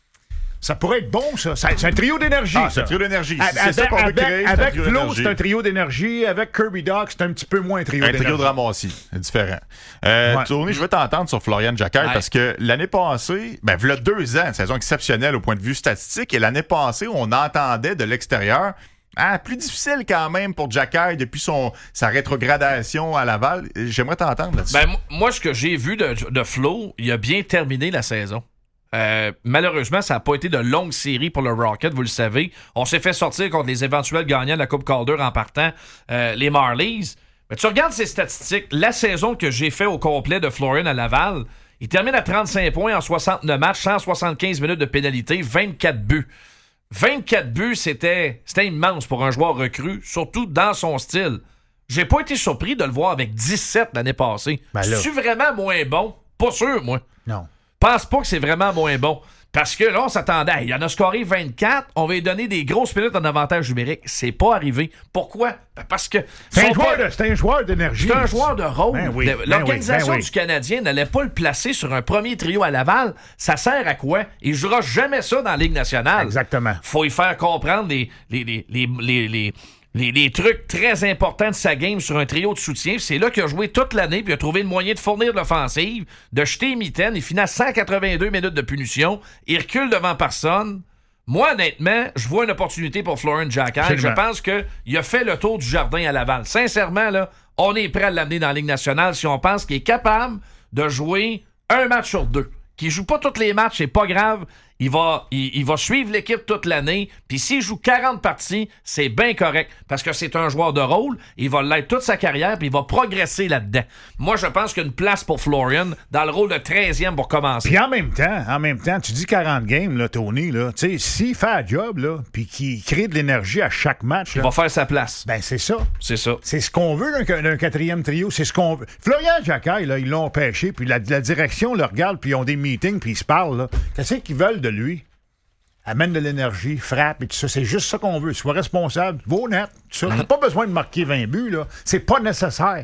Ça pourrait être bon, ça. C'est un trio d'énergie. Ah, c'est un trio d'énergie. C'est avec, ça qu'on veut avec, créer. Avec Flo, c'est un trio d'énergie. Avec Kirby Dach, c'est un petit peu moins un trio un d'énergie. Un trio de ramassis. C'est différent. Euh, ouais. Tony, je veux t'entendre sur Florian Jacquet ouais. parce que l'année passée, ben, il y a deux ans, une saison exceptionnelle au point de vue statistique. Et l'année passée, on entendait de l'extérieur. Ah, plus difficile quand même pour Jacquet depuis son, sa rétrogradation à Laval. J'aimerais t'entendre là-dessus. Ben, moi, ce que j'ai vu de, de Flo, il a bien terminé la saison. Euh, malheureusement, ça n'a pas été de longue série pour le Rocket, vous le savez. On s'est fait sortir contre les éventuels gagnants de la Coupe Calder en partant, euh, les Marlies. Mais tu regardes ses statistiques, la saison que j'ai fait au complet de Florian à Laval, il termine à trente-cinq points en soixante-neuf matchs, cent soixante-quinze minutes de pénalité, vingt-quatre buts. vingt-quatre buts, c'était, c'était immense pour un joueur recru, surtout dans son style. J'ai pas été surpris de le voir avec dix-sept l'année passée. Ben C'est-tu vraiment moins bon? Pas sûr, moi. Non. Pense pas que c'est vraiment moins bon. Parce que là, on s'attendait. Il y en a scoré vingt-quatre. On va lui donner des grosses minutes en avantage numérique. C'est pas arrivé. Pourquoi? Parce que. C'est un, pas... un joueur d'énergie. C'est un joueur de rôle. Ben oui, ben L'organisation oui, ben oui. du Canadien n'allait pas le placer sur un premier trio à Laval. Ça sert à quoi? Il jouera jamais ça dans la Ligue nationale. Exactement. Faut y faire comprendre les. les, les, les, les, les Les, les trucs très importants de sa game sur un trio de soutien. C'est là qu'il a joué toute l'année puis il a trouvé le moyen de fournir de l'offensive, de jeter les mitaines. Il finit à cent quatre-vingt-deux minutes de punition. Il recule devant personne. Moi, honnêtement, je vois une opportunité pour Florian Jacquet. Je pense qu'il a fait le tour du jardin à Laval. Sincèrement, là, on est prêt à l'amener dans la Ligue nationale si on pense qu'il est capable de jouer un match sur deux. Qu'il joue pas tous les matchs, c'est pas grave. Il va, il, il va suivre l'équipe toute l'année. Puis s'il joue quarante parties, c'est bien correct. Parce que c'est un joueur de rôle. Il va l'être toute sa carrière. Puis il va progresser là-dedans. Moi, je pense qu'il y a une place pour Florian dans le rôle de treizième pour commencer. Puis en même temps, en même temps, tu dis quarante games, là, Tony, là. Tu sais, s'il fait un job, là, puis qu'il crée de l'énergie à chaque match, il là, va faire sa place. Ben, c'est ça. C'est ça. C'est ce qu'on veut d'un, d'un quatrième trio. C'est ce qu'on veut. Florian Jacquet, là, ils l'ont pêché. Puis la, la direction le regarde. Puis ils ont des meetings. Puis ils se parlent, là. Qu'est-ce qu'ils veulent de lui? Amène de l'énergie, frappe et tout ça. C'est juste ça qu'on veut. Sois responsable. Va honnête. Tout ça. T'as pas besoin de marquer vingt buts, là. C'est pas nécessaire.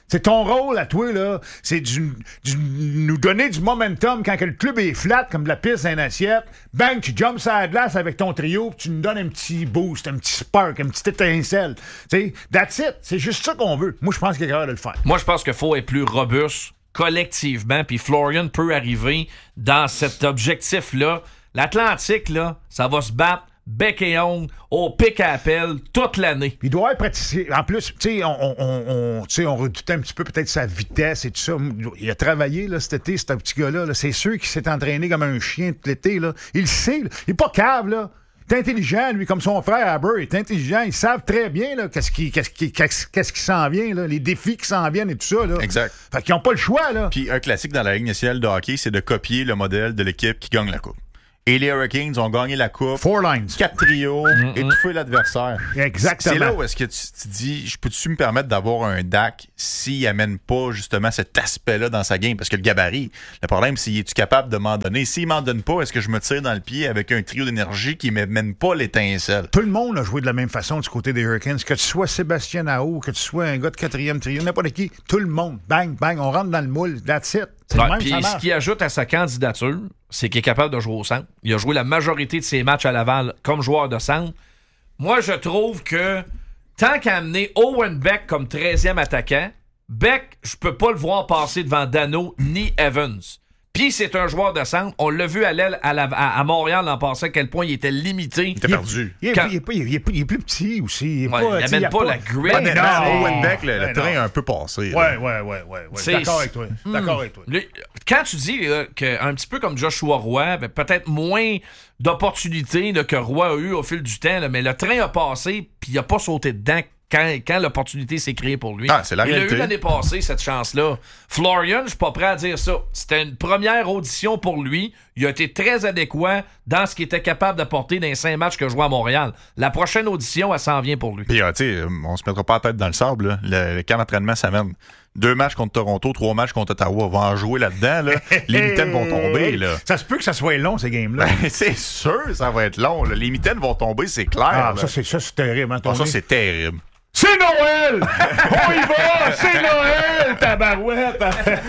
C'est ton rôle à toi, là. C'est du, du, nous donner du momentum quand que le club est flat, comme de la piste dans une assiette. Bang, tu jumps sur la glace avec ton trio, puis tu nous donnes un petit boost, un petit spark, une petite étincelle. Tu sais, that's it. C'est juste ça qu'on veut. Moi, je pense qu'il est capable de le faire. Moi, je pense qu'il faut être plus robuste collectivement, puis Florian peut arriver dans cet objectif-là. L'Atlantique, là, ça va se battre bec et ongle, au pic à appel, toute l'année. Il doit être pratiqué. En plus, tu sais, on, on, on, on redoutait un petit peu peut-être sa vitesse et tout ça. Il a travaillé là, cet été, ce petit gars-là. Là. C'est sûr qu'il s'est entraîné comme un chien tout l'été. Là. Il le sait. Là. Il est pas cave, là. Il est intelligent, lui, comme son frère Aber. Il est intelligent. Ils savent très bien là, qu'est-ce qui, qu'est-ce qui, qu'est-ce, qu'est-ce qui s'en vient, là, les défis qui s'en viennent et tout ça. Là. Exact. Fait qu'ils n'ont pas le choix. Là. Puis un classique dans la Ligue nationale de hockey, c'est de copier le modèle de l'équipe qui gagne la Coupe. Et les Hurricanes ont gagné la coupe. Four lines. Quatre trios, mm-hmm. étouffer l'adversaire. Exactement. C'est là où est-ce que tu te dis, je peux-tu me permettre d'avoir un D A C s'il amène pas justement cet aspect-là dans sa game? Parce que le gabarit, le problème, c'est es-tu capable de m'en donner? S'il m'en donne pas, est-ce que je me tire dans le pied avec un trio d'énergie qui ne mène pas l'étincelle? Tout le monde a joué de la même façon du côté des Hurricanes. Que tu sois Sébastien Aho, que tu sois un gars de quatrième trio, n'importe qui, tout le monde, bang, bang, on rentre dans le moule, that's it. Ouais, puis ce qui ajoute à sa candidature, c'est qu'il est capable de jouer au centre. Il a joué la majorité de ses matchs à Laval comme joueur de centre. Moi, je trouve que tant qu'à amener Owen Beck comme treizième attaquant, Beck, je peux pas le voir passer devant Dano ni Evans. Puis c'est un joueur de centre. On l'a vu à l'aile à, la, à, à Montréal l'an passé, à quel point il était limité. Il était perdu. Il est, Quand... il, est, il, est, il, est, il est plus petit aussi. Il ouais, n'amène pas, pas la grid. Ouais, non, Owen Beck, le, le terrain a un peu passé. Ouais, ouais, ouais, ouais. ouais. D'accord avec toi. Hmm. D'accord avec toi. Le, quand tu dis là, qu'un petit peu comme Joshua Roy, ben, peut-être moins d'opportunités là, que Roy a eu au fil du temps, là, mais le train a passé puis il n'a pas sauté dedans. Quand, quand l'opportunité s'est créée pour lui. Ah, c'est la il réalité. a eu l'année passée, cette chance-là. Florian, je suis pas prêt à dire ça. C'était une première audition pour lui. Il a été très adéquat dans ce qu'il était capable d'apporter dans les cinq matchs que je joue à Montréal. La prochaine audition, elle s'en vient pour lui. Puis, tu sais, on se mettra pas la tête dans le sable. Là. Le, le camp d'entraînement s'amène. Deux matchs contre Toronto, trois matchs contre Ottawa. On va en jouer là-dedans. Là. Les mitaines vont tomber. Là. Ça se peut que ça soit long, ces games-là. Ben, c'est sûr, ça va être long. Là. Les mitaines vont tomber, c'est clair. Ah, ça c'est, ça, c'est terrible. Hein, ah, ça, c'est terrible. C'est Noël! On y va! C'est Noël, tabarouette!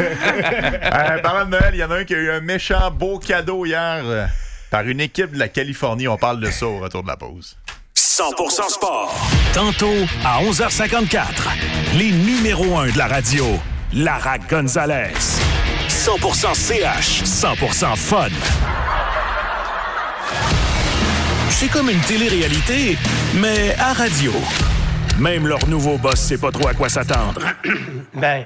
euh, parlant de Noël, il y en a un qui a eu un méchant beau cadeau hier euh, par une équipe de la Californie. On parle de ça au retour de la pause. cent pour cent sport. Tantôt, à onze heures cinquante-quatre, les numéros un de la radio, Lara Gonzalez. cent pour cent C H. cent pour cent fun. C'est comme une télé-réalité, mais à radio. Même leur nouveau boss sait pas trop à quoi s'attendre. Ben.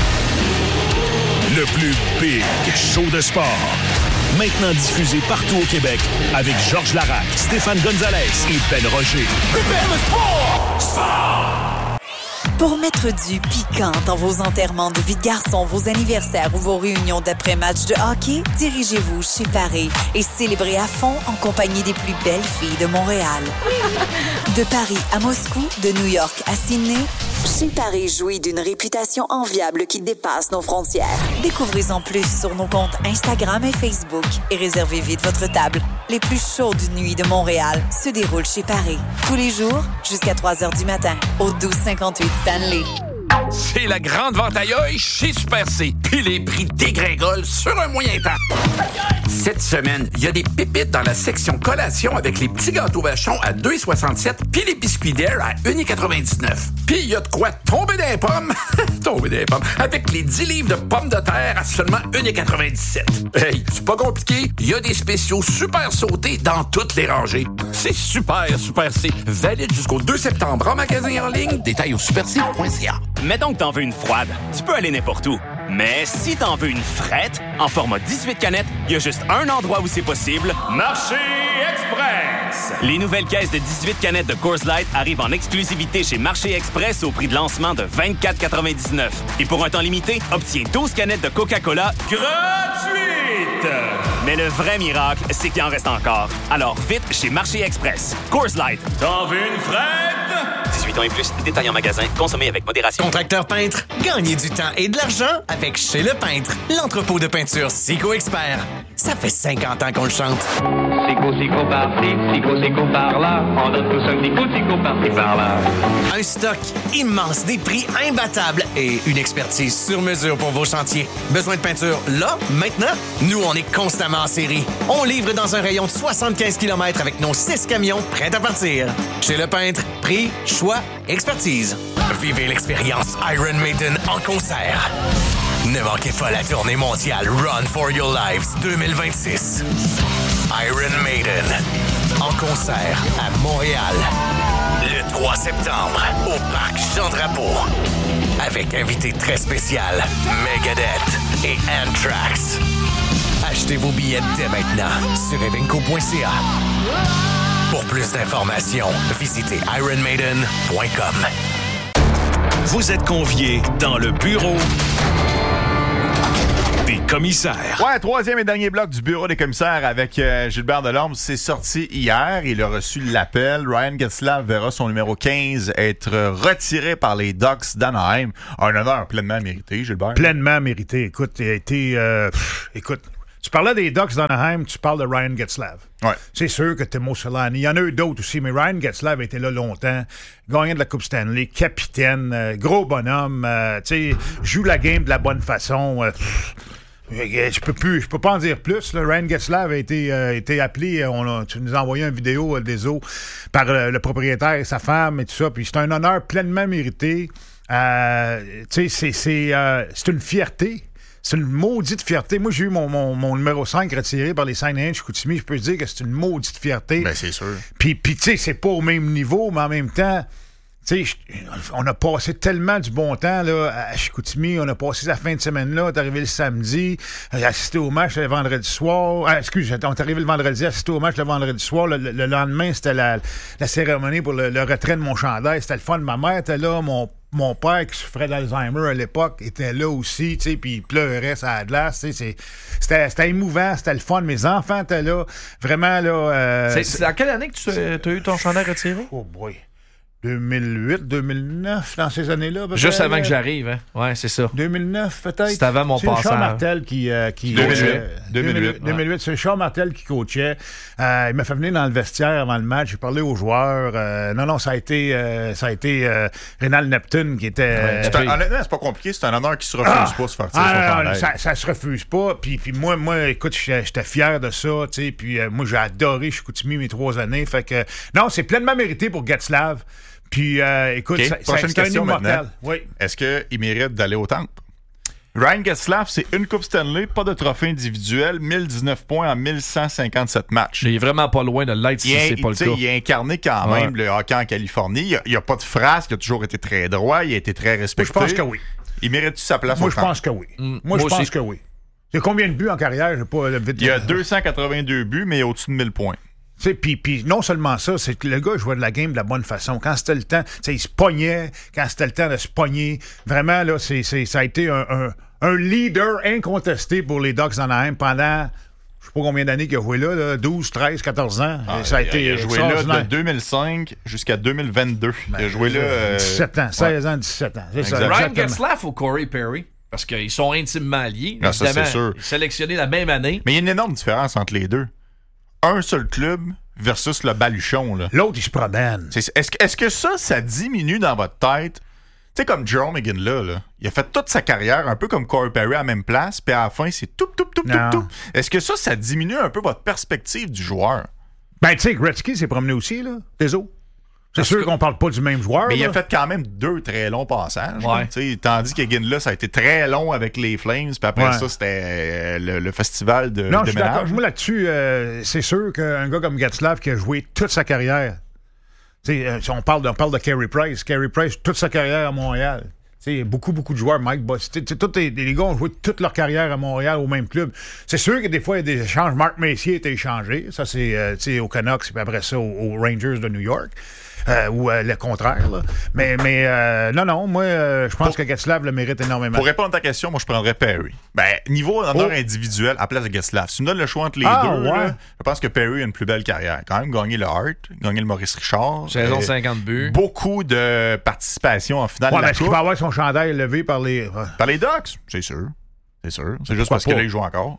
Le plus big show de sport. Maintenant diffusé partout au Québec avec Georges Larac, Stéphane Gonzalez et Ben Roger. Prépare le sport! Sport! Pour mettre du piquant dans vos enterrements de vie de garçon, vos anniversaires ou vos réunions d'après-match de hockey, dirigez-vous chez Paris et célébrez à fond en compagnie des plus belles filles de Montréal. De Paris à Moscou, de New York à Sydney, chez Paris jouit d'une réputation enviable qui dépasse nos frontières. Découvrez-en plus sur nos comptes Instagram et Facebook et réservez vite votre table. Les plus chaudes nuits de Montréal se déroulent chez Paris. Tous les jours, jusqu'à trois heures du matin, au douze cinquante-huit Stanley. C'est la grande vente aïe chez Super C. Puis les prix dégringolent sur un moyen temps. Cette semaine, il y a des pépites dans la section collation avec les petits gâteaux vachons à deux soixante-sept puis les biscuits d'air à un quatre-vingt-dix-neuf. Puis il y a de quoi tomber dans les pommes. tomber dans les pommes. Avec les dix livres de pommes de terre à seulement un quatre-vingt-dix-sept. Hey, c'est pas compliqué. Il y a des spéciaux super sautés dans toutes les rangées. C'est super, Super C. Valide jusqu'au deux septembre en magasin en ligne. Détail au super c point c a. Mettons que t'en veux une froide, tu peux aller n'importe où. Mais si t'en veux une frette, en format dix-huit canettes, il y a juste un endroit où c'est possible. Marché Express! Les nouvelles caisses de dix-huit canettes de Coors Light arrivent en exclusivité chez Marché Express au prix de lancement de vingt-quatre quatre-vingt-dix-neuf. Et pour un temps limité, obtiens douze canettes de Coca-Cola gratuites! Mais le vrai miracle, c'est qu'il en reste encore. Alors vite chez Marché Express. Coors Light. T'en veux une frette? dix-huit ans et plus, détail en magasin, consommez avec modération. Contracteur peintre, gagnez du temps et de l'argent avec Chez Le Peintre, l'entrepôt de peinture Sico Expert. Ça fait cinquante ans qu'on le chante. Sico, sico par-ci, sico, sico par-là. On donne tous un petit coup, sico par-ci, par-là. Un stock immense, des prix imbattables et une expertise sur mesure pour vos chantiers. Besoin de peinture là, maintenant? Nous, on est constamment en série. On livre dans un rayon de soixante-quinze kilomètres avec nos six camions prêts à partir. Chez Le Peintre, prix, choix, expertise. Vivez l'expérience Iron Maiden en concert. Ne manquez pas la tournée mondiale Run for Your Lives deux mille vingt-six. Iron Maiden en concert à Montréal le trois septembre au Parc Jean-Drapeau avec invité très spécial Megadeth et Anthrax. Achetez vos billets dès maintenant sur evenco point c a. Pour plus d'informations, visitez iron maiden point com. Vous êtes conviés dans le bureau des commissaires. Ouais, troisième et dernier bloc du bureau des commissaires avec euh, Gilbert Delorme. C'est sorti hier. Il a reçu l'appel. Ryan Getzlaf verra son numéro quinze être retiré par les Ducks d'Anaheim. Un honneur pleinement mérité, Gilbert. Pleinement mérité. Écoute, il a été... Euh, pff, écoute, tu parlais des Ducks d'Anaheim, tu parles de Ryan Getzlaf. Ouais. C'est sûr que Timo Solani, il y en a eu d'autres aussi, mais Ryan Getzlaf a été là longtemps, gagnant de la Coupe Stanley, capitaine, euh, gros bonhomme, euh, tu sais, joue la game de la bonne façon. Euh, Je peux plus, je peux pas en dire plus. Là. Ryan Getzlaf a été, euh, été appelé, on a, tu nous as envoyé une vidéo euh, des eaux par euh, le propriétaire et sa femme et tout ça. Puis c'est un honneur pleinement mérité. Euh, tu sais, c'est, c'est, euh, c'est une fierté. C'est une maudite fierté. Moi, j'ai eu mon, mon, mon numéro cinq retiré par les Saguenay Chicoutimi. Je peux te dire que c'est une maudite fierté. Ben, c'est sûr. Puis, puis tu sais, c'est pas au même niveau, mais en même temps, tu sais, on a passé tellement du bon temps là, à Chicoutimi. On a passé la fin de semaine là. On est arrivé le samedi, assisté au match le vendredi soir. Ah, excuse, on est arrivé le vendredi, assisté au match le vendredi soir. Le, le, le lendemain, c'était la, la cérémonie pour le, le retrait de mon chandail. C'était le fun. Ma mère était là, mon Mon père, qui souffrait d'Alzheimer à l'époque, était là aussi, tu sais, puis il pleurait sur la glace, tu sais. C'était, c'était émouvant, c'était le fun. Mes enfants étaient là. Vraiment, là... Euh, c'est, c'est à quelle année que tu as eu ton chandail retiré? Oh boy. deux mille huit, deux mille neuf, dans ces années-là. Juste avant que j'arrive, hein? Ouais, c'est ça. deux mille neuf, peut-être. C'était avant mon c'est passage. C'est Charles Martel qui... Euh, qui deux mille huit. Euh, deux mille huit. deux mille huit, c'est Charles Martel qui coachait. Euh, il m'a fait venir dans le vestiaire avant le match. J'ai parlé aux joueurs. Euh, non, non, ça a été, euh, ça a été euh, Rénal Neptune qui était... Ouais, c'est un, honnêtement, c'est pas compliqué. C'est un honneur qui se refuse ah, pas, se faire tirer ah, son non, ça, ça se refuse pas. Puis, puis moi, moi, écoute, j'étais fier de ça, tu sais. Puis euh, moi, j'ai adoré Chicoutimi mes trois années. Fait que... Non, c'est pleinement mérité pour Getzlaf. Puis, euh, écoute, okay. ça, Prochaine c'est un question immortel. Oui. Est-ce qu'il mérite d'aller au temple? Ryan Getzlaf, c'est une Coupe Stanley, pas de trophée individuel, mille dix-neuf points en mille cent cinquante-sept matchs. Il est vraiment pas loin de l'être si il c'est il, pas le cas. Il a incarné quand même ouais. le hockey en Californie. Il n'y a, a pas de phrase, il a toujours été très droit, il a été très respecté. Moi, je pense que oui. Il mérite-tu sa place Moi, au je temple? pense que oui. Mm. Moi, Moi, je aussi. pense que oui. Il y a combien de buts en carrière? J'ai pas vite. Il y a deux cent quatre-vingt-deux buts, mais au-dessus de mille points. Puis, puis non seulement ça, c'est que le gars jouait de la game de la bonne façon. Quand c'était le temps, il se pognait. Quand c'était le temps de se pogner, vraiment, là, c'est, c'est, ça a été un, un, un leader incontesté pour les Ducks d'Anaheim pendant, je sais pas combien d'années qu'il a joué là, là douze, treize, quatorze ans. Ah, ça a il, été il a joué là de deux mille cinq jusqu'à deux mille vingt-deux. Ben, il a joué là... Euh... dix-sept ans, seize ans, dix-sept ans. C'est ça, Ryan Getzlaf ou Corey Perry? Parce qu'ils sont intimement liés. Ah, ça, c'est sûr. Sélectionnés la même année. Mais il y a une énorme différence entre les deux. Un seul club versus le baluchon. Là. L'autre, il se promène. C'est, est-ce, que, est-ce que ça, ça diminue dans votre tête? Tu sais, comme Jerome McGinley, là, il a fait toute sa carrière un peu comme Corey Perry à la même place, puis à la fin, c'est tout, tout, tout, tout, tout. Est-ce que ça, ça diminue un peu votre perspective du joueur? Ben, tu sais, Gretzky s'est promené aussi, là, Tezo. C'est Parce sûr que... qu'on parle pas du même joueur. Mais là. il a fait quand même deux très longs passages. Ouais. Là, tandis que Ginla, ça a été très long avec les Flames. Puis après ouais. ça, c'était euh, le, le festival de Non, de je suis ménage. d'accord. Moi, là-dessus, euh, c'est sûr qu'un gars comme Getzlaf qui a joué toute sa carrière... Euh, on, parle de, on parle de Carey Price. Carey Price, toute sa carrière à Montréal. T'sais, beaucoup, beaucoup de joueurs, Mike Boss. Tous les, les gars ont joué toute leur carrière à Montréal au même club. C'est sûr que des fois, il y a des échanges. Marc Messier a été échangé. Ça, c'est euh, aux Canucks, puis après ça, aux, aux Rangers de New York. Euh, ou euh, le contraire. Là. Mais, mais euh, non, non, moi, euh, je pense pour, que Getzlaf le mérite énormément. Pour répondre à ta question, moi, je prendrais Perry. Ben, niveau honneur oh. individuel, à place de Getzlaf. Si tu me donnes le choix entre les ah, deux, ouais. là, je pense que Perry a une plus belle carrière. Quand même, gagné le Hart, gagné le Maurice Richard. Saison euh, cinquante buts. Beaucoup de participation en finale ouais, de la Coupe. Coupe. Il va avoir son chandail levé par les... Par les Ducks, c'est sûr. C'est sûr. C'est juste parce que là, il joue encore.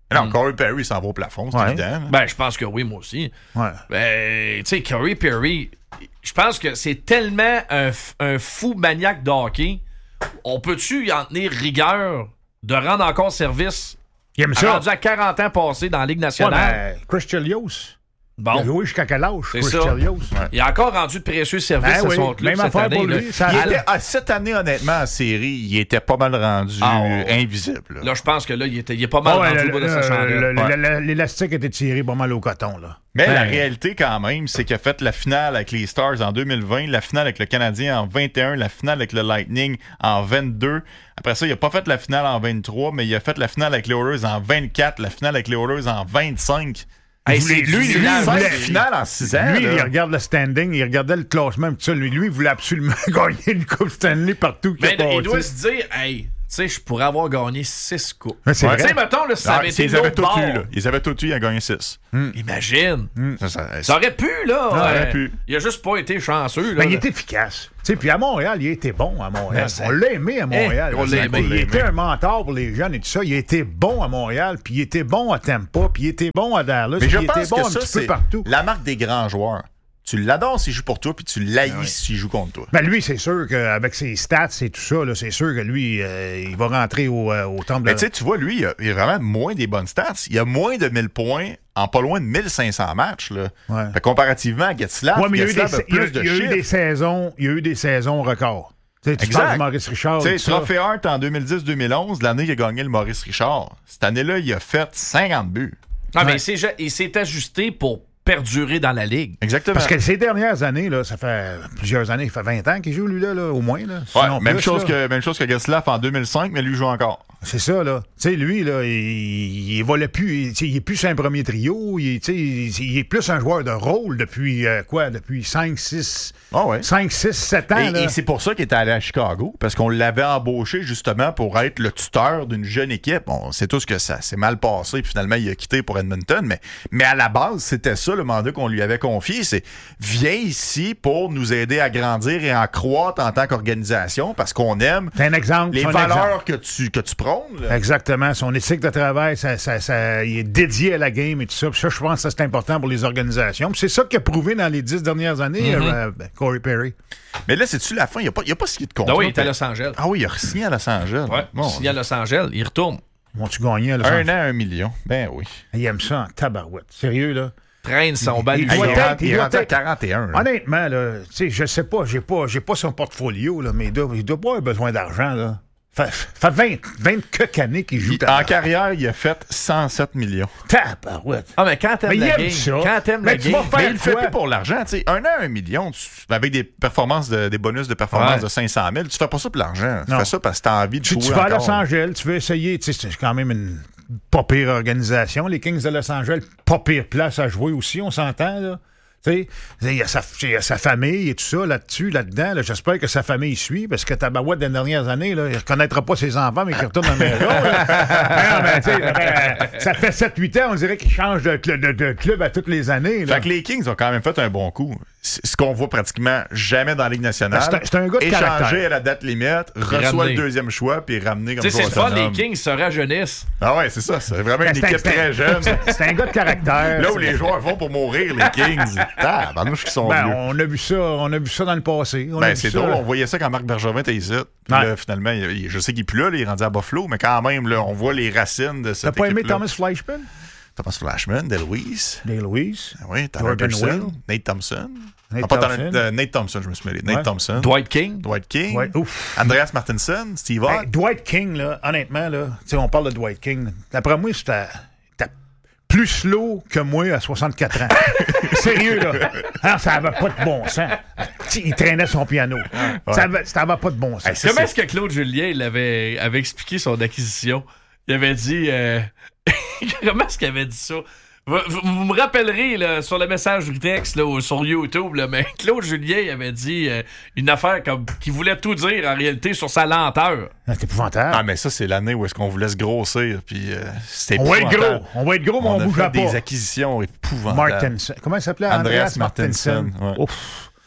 Non, Mm. Corey Perry s'en va au plafond, c'est Ouais. évident. Ben, je pense que oui, moi aussi. Ouais. Ben, tu sais, Corey Perry, je pense que c'est tellement un, f- un fou maniaque de hockey. On peut-tu y en tenir rigueur de rendre encore service? Il aime ça. Rendu à quarante ans passés dans la Ligue nationale. Ouais, ben, Chris Chelios. Bon. Il a joué jusqu'à quel âge, C'est Chris ça. Chelios? Il a encore rendu de précieux services Ben à oui, son club même cette affaire année. pour là. lui, ça Il allait. était, ah, cette année, honnêtement, en série, il était pas mal rendu Ah, euh, ouais. invisible. Là. Là, je pense que là, il, était, il est pas mal Ah ouais, rendu le- au bout de le- sa chandelle. le- Ouais. le- le- L'élastique était tiré pas mal au coton, là. Mais Ben, la réalité, quand même, c'est qu'il a fait la finale avec les Stars en deux mille vingt, la finale avec le Canadien en vingt et un, la finale avec le Lightning en vingt-deux. Après ça, il a pas fait la finale en vingt-trois, mais il a fait la finale avec les Oilers en vingt-quatre, la finale avec les Oilers en vingt-cinq. Hey, Il c'est- voulait- lui, lui, lui, il il voulait- fait finale en six ans. Lui, là. il regarde le standing, il regardait le classement, tout ça. Lui, lui, il voulait absolument gagner une Coupe Stanley partout. qu'il Mais a il doit passé. se dire, hey, tu sais, je pourrais avoir gagné six coupes. Ouais, c'est Tu vrai. sais, mettons, là, si ça Ah, avait été ils avaient l'autre tout bord, eu, là. Ils avaient tout eu, il a gagné six. imagine. Ça, ça- Ça aurait pu, là. Ça aurait euh, pu. Il a juste pas été chanceux. Là, Ben, il là. était efficace. Tu sais, puis à Montréal, il était bon à Montréal. Ben, ça- On l'a aimé à Montréal. Eh, on l'a Il aimé. était- On l'a Il était aimé. un mentor pour les jeunes et tout ça. Il était bon à Montréal, puis il était bon à Tampa, puis il était bon à Dallas, Mais puis je il était pense bon que un ça, petit peu c'est partout. la marque des grands joueurs. Tu l'adores s'il joue pour toi, puis tu l'haïs s'il joue contre toi. Ben lui, c'est sûr qu'avec ses stats et tout ça, là, c'est sûr que lui, euh, il va rentrer au, euh, au temple Mais de... tu sais, tu vois, lui, il a, il a vraiment moins des bonnes stats. Il a moins de mille points en pas loin de mille cinq cents matchs. Là. Ouais. Fait, comparativement à Getzlaff, Ouais, mais il y a eu des, Getzlaff a il y a- plus de il y a eu chiffres. des saisons, il y a eu des saisons records. Tu sais, tu Exact. parles de Maurice Richard. Tu sais, et tout ça. Trophée Hart en deux mille dix deux mille onze, l'année qu'il a gagné le Maurice Richard. Cette année-là, il a fait cinquante buts. Non, mais Ouais. il s'est ja- il s'est ajusté pour perdurer dans la Ligue. Exactement. Parce que ces dernières années, là, ça fait plusieurs années, ça fait vingt ans qu'il joue, lui, là, là, au moins. Là. Ouais, Sinon même, plus, chose là. que, même chose que Getzlaff en deux mille cinq, mais lui joue encore. C'est ça, là. Tu sais, lui, là, il, il volait plus. Il, tu sais, il est plus un premier trio. Il, tu sais, il, il est plus un joueur de rôle depuis, euh, quoi, depuis cinq, six, Ah ouais. cinq, six, sept ans. Et, là. et c'est pour ça qu'il était allé à Chicago, parce qu'on l'avait embauché justement pour être le tuteur d'une jeune équipe. On sait tous que ça s'est mal passé, puis finalement, il a quitté pour Edmonton. Mais, mais à la base, c'était ça le mandat qu'on lui avait confié. C'est viens ici pour nous aider à grandir et à croître en tant qu'organisation, parce qu'on aime C'est un exemple. les c'est un valeurs exemple. que tu, que tu prônes. là. Exactement. Son éthique de travail, ça, ça, ça, il est dédié à la game et tout ça. Puis ça, je pense que ça, c'est important pour les organisations. Puis c'est ça qu'il a prouvé dans les dix dernières années, Mhm. euh, ben, Corey Perry. Mais là, c'est-tu la fin? Il n'y a pas, il y a pas signé de contrat. Ah oui, il est à Los Angeles. Ah oui, il a signé à Los Angeles. Ouais, Bon, il signe à Los Angeles, il retourne. Vont-tu gagner à Los un Angeles? an, un million. Ben oui. Il aime ça en tabarouette. Sérieux, là? Traîne son Il- bal. il lui. Hey, doit il est être- rendu- il il est doit rendu à être- quarante et un. là. Honnêtement, là, tu sais, je sais pas, j'ai pas, j'ai pas son portfolio, là, mais il doit, il doit pas avoir besoin d'argent, là. Fait, fait vingt, vingt quelques années qu'il joue. Il- en carrière, il a fait cent sept millions. Tabarouette. Ah, mais quand t'aimes Mais il la aime game, ça. quand t'aimes Mais la tu game, vas faire Mais il le fait quoi? plus pour l'argent. Tu sais, un an, un million, tu- avec des performances, de- des bonus de performance Ouais. de cinq cent mille, tu fais pas ça pour l'argent. Tu Non. fais ça parce que tu as envie de Tu, jouer tu vas à encore. Los Angeles, tu veux essayer, tu sais, c'est quand même une pas pire organisation. Les Kings de Los Angeles, pas pire place à jouer aussi, on s'entend, là. Tu sais, il y a sa, il y a sa famille et tout ça là-dessus, là-dedans. Là, j'espère que sa famille suit, parce que Tabarouette, des dernières années, là, il ne reconnaîtra pas ses enfants, mais qu'il retourne dans la maison. là. Non, mais, tu sais, euh, ça fait sept huit ans, on dirait qu'il change de, cl- de- de club à toutes les années. Là. Fait que les Kings ont quand même fait un bon coup. C'est ce qu'on voit pratiquement jamais dans la Ligue nationale. C'est un- c'est un gars de Échanger caractère. à la date limite, reçoit ramener. le deuxième choix, puis ramener comme Tu sais, ça. c'est le fun, les autonome. Kings se rajeunissent. Ah ouais, c'est ça. C'est vraiment une C'est un- équipe c'est un- très jeune. C'est un gars de caractère. Là où les joueurs vont pour mourir, les Kings. Ah, ben nous, qui sont Ben, vieux. on a vu ça, on a vu ça dans le passé. On a Ben, vu c'est ça, drôle, là. on voyait ça quand Marc Bergevin était ici. Puis Ouais. là, finalement, il- il- je sais qu'il est plus là, là, il est rendu à Buffalo, mais quand même, là, on voit les racines de T'as cette pas aimé équipe-là. Thomas Fleischmann? Thomas Flashman, DeLuise. DeLuise. Ah oui, Tyler Jordan Pearson, Will. Nate Thompson. Nate Ah, pas Thompson. Tyler- euh, Nate Thompson, je me suis mêlé. Nate Ouais. Thompson. Dwight King. Dwight King. Ouais, ouf. Andreas Martinson. Steve Ott. Hey, Dwight King, là, honnêtement, là, tu sais, on parle de Dwight King. là. D'après moi, c'était c'était plus slow que moi à soixante-quatre ans. Sérieux, là. Ah, ça n'avait pas de bon sens. Tu sais, il traînait son piano. Ça n'avait ça avait pas de bon sens. Hey, c'est- Comment est-ce que Claude Julien il avait, avait expliqué son acquisition? Il avait dit... euh, Comment est-ce qu'il avait dit ça? Vous, vous- vous me rappellerez là, sur le message du texte là, ou sur YouTube, là, mais Claude Julien il avait dit euh, une affaire comme qui voulait tout dire en réalité sur sa lenteur. Ah, c'est épouvantable. Ah, mais ça, c'est l'année où est-ce qu'on voulait se grossir. Puis euh, c'était On va être épouvantable. gros. On va être gros, mais on, On a bougera fait pas. des acquisitions épouvantables. Martinson. Comment il s'appelait? Andreas Andreas Martinson. Martinson, ouais. Ouf.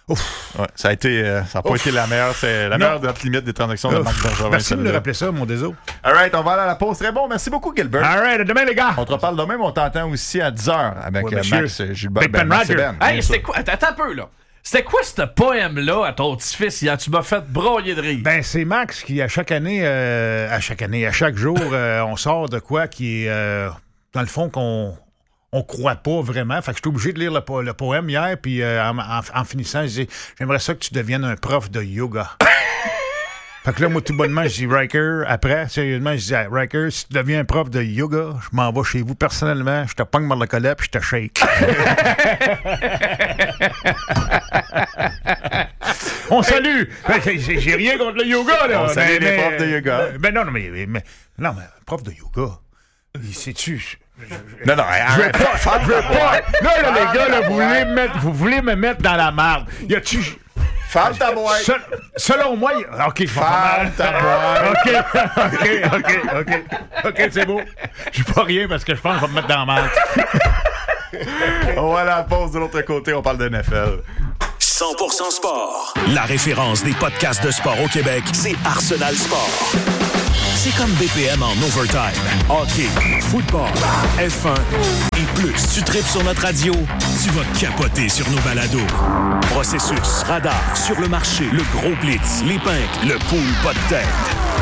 Ouf. Ouais, ça a été, euh, ça n'a pas Ouf. été la meilleure. C'est la Non. meilleure date limite des transactions de Ouf. Marc Bergevin. Merci de me celle-là. rappeler ça, mon déso. All right, on va aller à la pause. Très bon. Merci beaucoup, Gilbert. All right, à demain, les gars. On te reparle demain, mais on t'entend aussi à dix heures avec Ouais, euh, monsieur. Max euh, Gilbert. Big Ben Max et Roger. Ben, Hey, bien c'était sûr. quoi? Attends, attends un peu, là. C'était quoi ce poème-là à ton petit-fils hier? Tu m'as fait broyer de rire. Ben, c'est Max qui, à chaque année, euh, à chaque année, à chaque jour, euh, on sort de quoi qui est, euh, dans le fond, qu'on on croit pas vraiment. Fait que j'étais obligé de lire le, po- le poème hier, puis euh, en, en- en finissant, je dis « J'aimerais ça que tu deviennes un prof de yoga. » Fait que là, moi, tout bonnement, je dis « Riker, après, sérieusement, je dis hey, « Riker, si tu deviens un prof de yoga, je m'en vais chez vous personnellement, je te pogne par le collet, puis je te shake. » On salue! Ben, j'ai- j'ai j'ai rien contre le yoga, là. On salue mais- les mais- profs de yoga. Ben non, non, mais, mais- mais- non, mais prof de yoga, il sais-tu... Non, non, Je veux arrête. pas, je veux pas. Là, là, les gars, là, vous voulez me mettre, vous voulez me mettre dans la marde. Y a-tu... Ferme ta boîte. Se- selon moi, y- OK, je vais faire Ferme mal. ta boîte. OK, OK, OK, OK. OK, c'est beau. Je dis pas rien parce que je pense qu'on va me mettre dans la marde. On va à la pause de l'autre côté, on parle de N F L. cent pour cent sport. La référence des podcasts de sport au Québec, C'est Arsenal Sport. c'est comme B P M en overtime. Hockey, football, F un et plus. Tu tripes sur notre radio, tu vas capoter sur nos balados. Processus, radar, sur le marché, le gros blitz, les pinks, le pool pas de tête.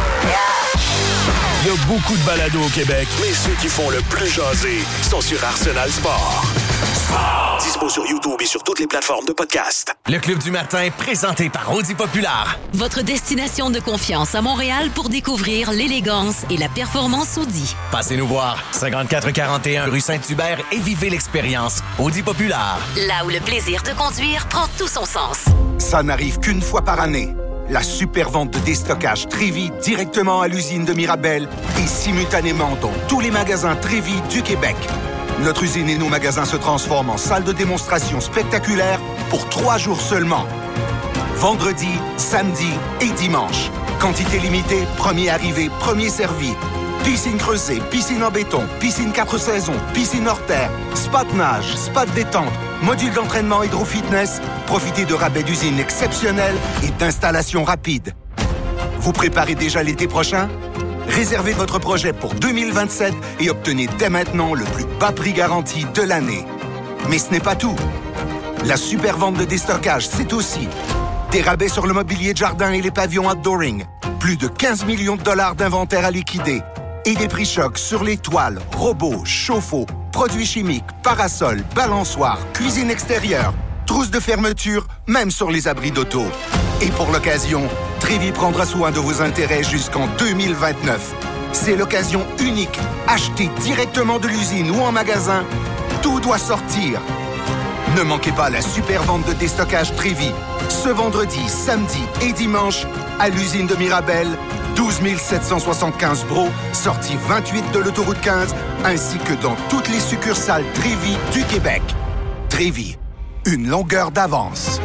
Il y a beaucoup de balados au Québec. Mais ceux qui font le plus jaser sont sur Arsenal Sport. Sport. Dispo sur YouTube et sur toutes les plateformes de podcast. Le Club du matin, présenté par Audi Populaire. Votre destination de confiance à Montréal pour découvrir l'élégance et la performance Audi. Passez nous voir, cinquante-quatre quarante et un rue Saint-Hubert et vivez l'expérience Audi Populaire. Là où le plaisir de conduire prend tout son sens. Ça n'arrive qu'une fois par année. La super vente de déstockage Trévi directement à l'usine de Mirabel et simultanément dans tous les magasins Trévi du Québec. Notre usine et nos magasins se transforment en salle de démonstration spectaculaire pour trois jours seulement. Vendredi, samedi et dimanche. Quantité limitée, premier arrivé, premier servi. Piscine creusée, piscine en béton, piscine quatre saisons, piscine hors terre, spa de nage, spa de détente, module d'entraînement hydro-fitness. Profitez de rabais d'usine exceptionnels et d'installations rapides. Vous préparez déjà l'été prochain? Réservez votre projet pour deux mille vingt-sept et obtenez dès maintenant le plus bas prix garanti de l'année. Mais ce n'est pas tout. La super vente de déstockage, c'est aussi des rabais sur le mobilier de jardin et les pavillons outdooring, plus de quinze millions de dollars d'inventaire à liquider et des prix chocs sur les toiles, robots, chauffe-eau, produits chimiques, parasols, balançoires, cuisine extérieure, trousses de fermeture, même sur les abris d'auto. Et pour l'occasion, Trévi prendra soin de vos intérêts jusqu'en deux mille vingt-neuf. C'est l'occasion unique. Achetez directement de l'usine ou en magasin. Tout doit sortir. Ne manquez pas la super vente de déstockage Trévi. Ce vendredi, samedi et dimanche, à l'usine de Mirabel, douze mille sept cent soixante-quinze Bro, sortie vingt-huit de l'autoroute quinze, ainsi que dans toutes les succursales Trévi du Québec. Trévi, une longueur d'avance.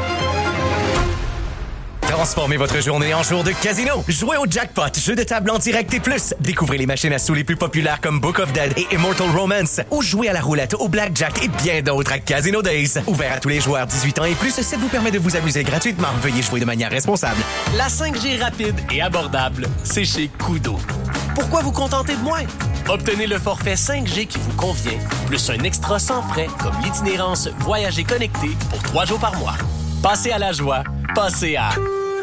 Transformez votre journée en jour de casino. Jouez au jackpot, jeu de table en direct et plus. Découvrez les machines à sous les plus populaires comme Book of Dead et Immortal Romance. Ou jouez à la roulette, au blackjack et bien d'autres à Casino Days. Ouvert à tous les joueurs dix-huit ans et plus, ça vous permet de vous amuser gratuitement. Veuillez jouer de manière responsable. La cinq G rapide et abordable, c'est chez Kudo. Pourquoi vous contenter de moins? Obtenez le forfait cinq G qui vous convient, plus un extra sans frais comme l'itinérance Voyager connecté pour trois jours par mois. Passez à la joie, passez à...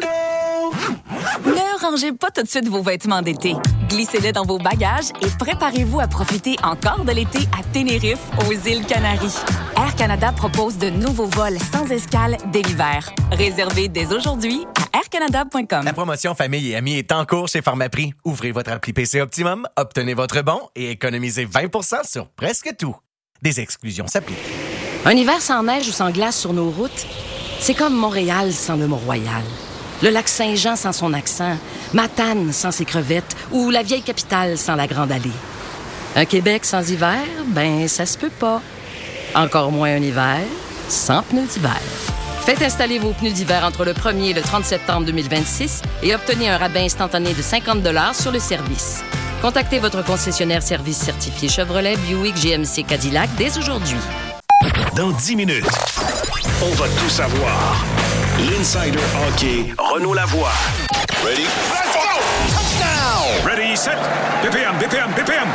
Ne rangez pas tout de suite vos vêtements d'été. Glissez-les dans vos bagages et préparez-vous à profiter encore de l'été à Tenerife, aux îles Canaries. Air Canada propose de nouveaux vols sans escale dès l'hiver. Réservez dès aujourd'hui à air canada point com. La promotion Famille et Amis est en cours chez Pharmaprix. Ouvrez votre appli P C Optimum, obtenez votre bon et économisez vingt pour cent sur presque tout. Des exclusions s'appliquent. Un hiver sans neige ou sans glace sur nos routes, c'est comme Montréal sans le Mont-Royal. Le lac Saint-Jean sans son accent, Matane sans ses crevettes ou la vieille capitale sans la Grande Allée. Un Québec sans hiver, ben ça se peut pas. Encore moins un hiver sans pneus d'hiver. Faites installer vos pneus d'hiver entre le premier et le trente septembre deux mille vingt-six et obtenez un rabais instantané de cinquante dollars sur le service. Contactez votre concessionnaire service certifié Chevrolet, Buick, G M C, Cadillac dès aujourd'hui. Dans dix minutes, on va tout savoir. L'Insider Hockey, Renaud Lavoie. Ready? Let's go! Touchdown! Ready, set, B P M, B P M, B P M.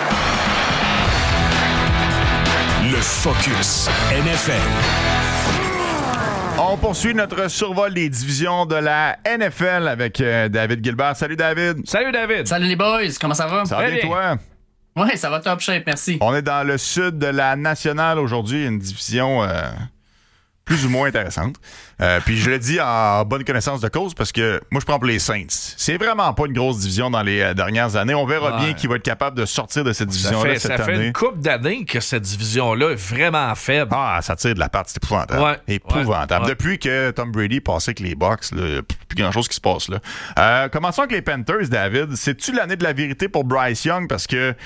Le Focus N F L. On poursuit notre survol des divisions de la N F L avec euh, David Gilbert. Salut David. Salut David. Salut les boys, comment ça va? Ça va bien toi? Oui, ça va top shape, merci. On est dans le sud de la nationale aujourd'hui, une division euh, plus ou moins intéressante. Euh, puis je le dis en bonne connaissance de cause parce que moi je prends pour les Saints. C'est vraiment pas une grosse division dans les euh, dernières années. On verra ouais. bien qui va être capable de sortir de cette division-là cette ça année. Ça fait une couple d'années que cette division-là est vraiment faible. Ah, ça tire de la patte, c'est épouvantable. Ouais. Épouvantable. Ouais. Depuis que Tom Brady passait avec les Bucks, là, plus grand-chose qui se passe là. Euh, commençons avec les Panthers, David. C'est-tu l'année de la vérité pour Bryce Young? Parce que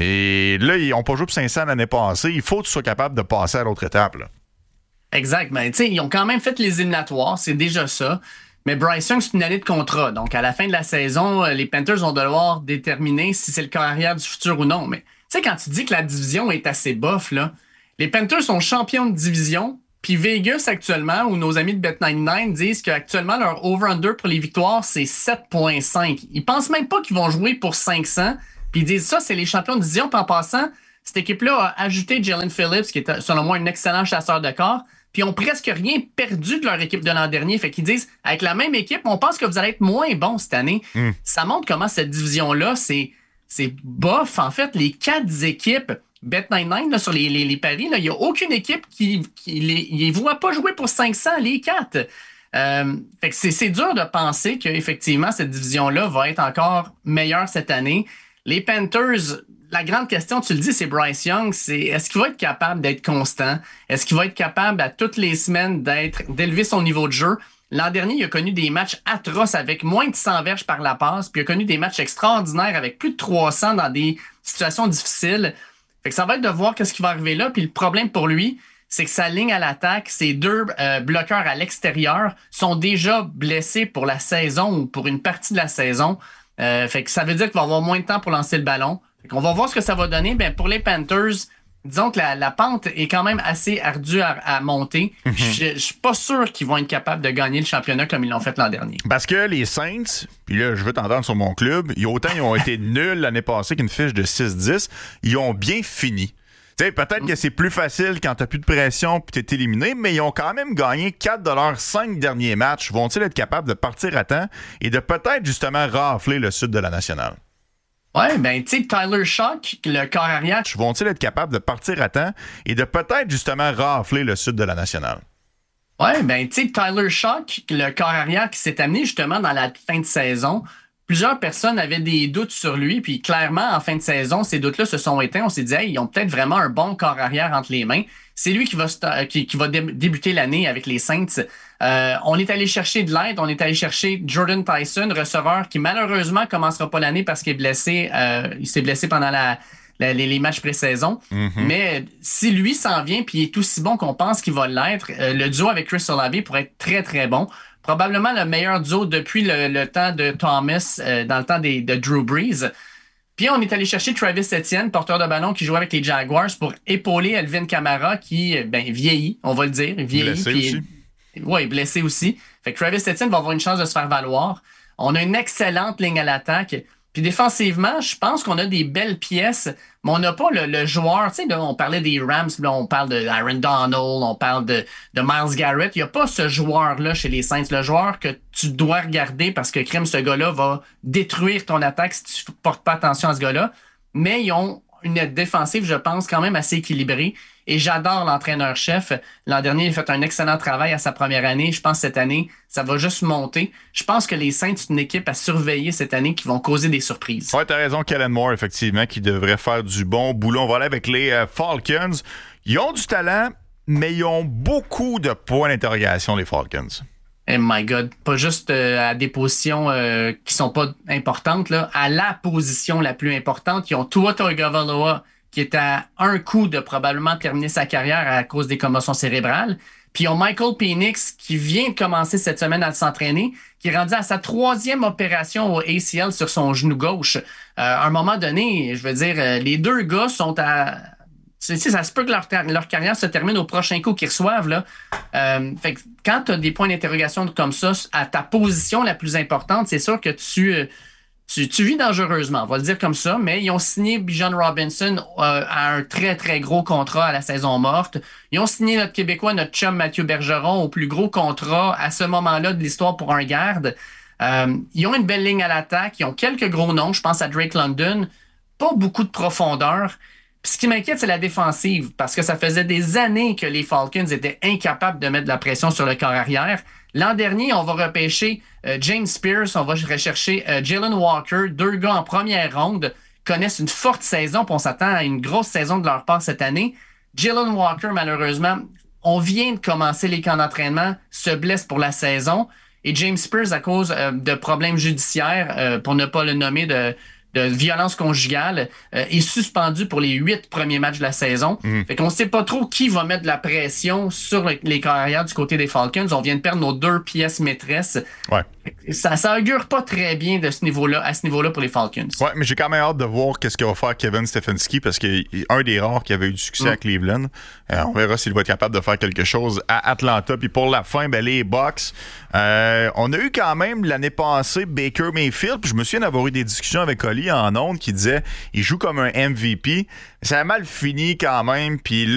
et là, ils n'ont pas joué pour cinq cents l'année passée. Il faut que tu sois capable de passer à l'autre étape, là. Exact. Mais tu sais, ils ont quand même fait les éliminatoires, c'est déjà ça. Mais Bryce Young, c'est une année de contrat. Donc, à la fin de la saison, les Panthers vont devoir déterminer si c'est le corps arrière du futur ou non. Mais tu sais, quand tu dis que la division est assez bof, là, les Panthers sont champions de division. Puis Vegas, actuellement, ou nos amis de Bet quatre-vingt-dix-neuf disent qu'actuellement, leur over-under pour les victoires, c'est sept virgule cinq. Ils pensent même pas qu'ils vont jouer pour cinq cents. Puis ils disent ça, c'est les champions de division. Puis en passant, cette équipe-là a ajouté Jalen Phillips, qui est selon moi un excellent chasseur de corps. Puis ils ont presque rien perdu de leur équipe de l'an dernier. Fait qu'ils disent, avec la même équipe, on pense que vous allez être moins bon cette année. Mm. Ça montre comment cette division-là, c'est, c'est bof. En fait, les quatre équipes, Bet quatre-vingt-dix-neuf, là, sur les, les, les paris, il n'y a aucune équipe qui ne les voit pas jouer pour cinq cents, les quatre. Euh, fait que c'est, c'est dur de penser qu'effectivement, cette division-là va être encore meilleure cette année. Les Panthers... La grande question, tu le dis, c'est Bryce Young, c'est est-ce qu'il va être capable d'être constant? Est-ce qu'il va être capable à toutes les semaines d'être d'élever son niveau de jeu? L'an dernier, il a connu des matchs atroces avec moins de cent verges par la passe, puis il a connu des matchs extraordinaires avec plus de trois cents dans des situations difficiles. Fait que ça va être de voir qu'est-ce qui va arriver là. Puis le problème pour lui, c'est que sa ligne à l'attaque, ses deux euh, bloqueurs à l'extérieur sont déjà blessés pour la saison ou pour une partie de la saison. Euh, fait que ça veut dire qu'il va avoir moins de temps pour lancer le ballon. On va voir ce que ça va donner. Ben, pour les Panthers, disons que la, la pente est quand même assez ardue à, à monter. Mm-hmm. Je, je suis pas sûr qu'ils vont être capables de gagner le championnat comme ils l'ont fait l'an dernier. Parce que les Saints, puis là, je veux t'entendre sur mon club, ils, autant ils ont été nuls l'année passée qu'une fiche de six dix, ils ont bien fini. T'sais, peut-être mm. que c'est plus facile quand t'as plus de pression puis t'es éliminé, mais ils ont quand même gagné quatre de leurs cinq derniers matchs. Vont-ils être capables de partir à temps et de peut-être justement rafler le sud de la nationale? Ouais, ben, tu sais, Tyler Shock, le corps arrière. Vont-ils être capables de partir à temps et de peut-être justement rafler le sud de la nationale? Ouais, ben, tu sais, Tyler Shock, le corps arrière qui s'est amené justement dans la fin de saison. Plusieurs personnes avaient des doutes sur lui, puis clairement, en fin de saison, ces doutes-là se sont éteints. On s'est dit, hey, ils ont peut-être vraiment un bon corps arrière entre les mains. C'est lui qui va, qui, qui va dé- débuter l'année avec les Saints. Euh, on est allé chercher de l'aide. On est allé chercher Jordan Tyson, receveur, qui malheureusement commencera pas l'année parce qu'il est blessé. Euh, il s'est blessé pendant la, la, les, les matchs pré-saison. Mm-hmm. Mais si lui s'en vient puis il est aussi bon qu'on pense qu'il va l'être, euh, le duo avec Chris Olave pourrait être très, très bon. Probablement le meilleur duo depuis le, le temps de Thomas, euh, dans le temps des, de Drew Brees. Puis on est allé chercher Travis Etienne, porteur de ballon qui joue avec les Jaguars, pour épauler Alvin Kamara qui ben, vieillit, on va le dire. Vieillit, blessé puis, aussi. Oui, blessé aussi. Fait que Travis Etienne va avoir une chance de se faire valoir. On a une excellente ligne à l'attaque. Puis défensivement, je pense qu'on a des belles pièces, mais on n'a pas le, le joueur. Tu sais, là, on parlait des Rams, là, on parle de Aaron Donald, on parle de, de Myles Garrett. Il n'y a pas ce joueur-là chez les Saints. Le joueur que tu dois regarder parce que crème, ce gars-là va détruire ton attaque si tu ne portes pas attention à ce gars-là. Mais ils ont une défensive, je pense, quand même assez équilibrée. Et j'adore l'entraîneur-chef. L'an dernier, il a fait un excellent travail à sa première année. Je pense que cette année, ça va juste monter. Je pense que les Saints, c'est une équipe à surveiller cette année qui vont causer des surprises. Ouais, t'as raison, Kellen Moore, effectivement, qui devrait faire du bon boulot. On va aller avec les euh, Falcons. Ils ont du talent, mais ils ont beaucoup de points d'interrogation, les Falcons. Oh my God. Pas juste euh, à des positions euh, qui sont pas importantes, là. À la position la plus importante, ils ont Tua Tagovailoa, qui est à un coup de probablement terminer sa carrière à cause des commotions cérébrales. Puis ils ont Michael Penix, qui vient de commencer cette semaine à s'entraîner, qui est rendu à sa troisième opération au A C L sur son genou gauche. Euh, à un moment donné, je veux dire, les deux gars sont à... C'est, ça se peut que leur, leur carrière se termine au prochain coup qu'ils reçoivent. Là. Euh, fait que quand tu as des points d'interrogation comme ça à ta position la plus importante, c'est sûr que tu, tu, tu vis dangereusement, on va le dire comme ça, mais ils ont signé Bijan Robinson euh, à un très, très gros contrat à la saison morte. Ils ont signé notre Québécois, notre chum Mathieu Bergeron, au plus gros contrat à ce moment-là de l'histoire pour un garde. Euh, ils ont une belle ligne à l'attaque, ils ont quelques gros noms, je pense à Drake London, pas beaucoup de profondeur. Puis ce qui m'inquiète, c'est la défensive, parce que ça faisait des années que les Falcons étaient incapables de mettre de la pression sur le corps arrière. L'an dernier, on va repêcher euh, James Pierce, on va rechercher euh, Jalen Walker, deux gars en première ronde, connaissent une forte saison, puis on s'attend à une grosse saison de leur part cette année. Jalen Walker, malheureusement, on vient de commencer les camps d'entraînement, se blesse pour la saison, et James Pierce, à cause euh, de problèmes judiciaires, euh, pour ne pas le nommer, de... de violence conjugale, euh, est suspendu pour les huit premiers matchs de la saison. Mmh. Fait qu'on sait pas trop qui va mettre de la pression sur le, les carrières du côté des Falcons. On vient de perdre nos deux pièces maîtresses. Ouais. Ça, ça augure pas très bien de ce niveau-là, à ce niveau-là pour les Falcons. Ouais, mais j'ai quand même hâte de voir qu'est-ce qu'il va faire Kevin Stefanski, parce qu'il est un des rares qui avait eu du succès mmh. à Cleveland. Euh, on verra s'il va être capable de faire quelque chose à Atlanta. Puis pour la fin, ben, les Bucks, euh, on a eu quand même l'année passée Baker Mayfield, puis je me souviens d'avoir eu des discussions avec Oli en ondes qui disait il joue comme un M V P. Ça a mal fini quand même, puis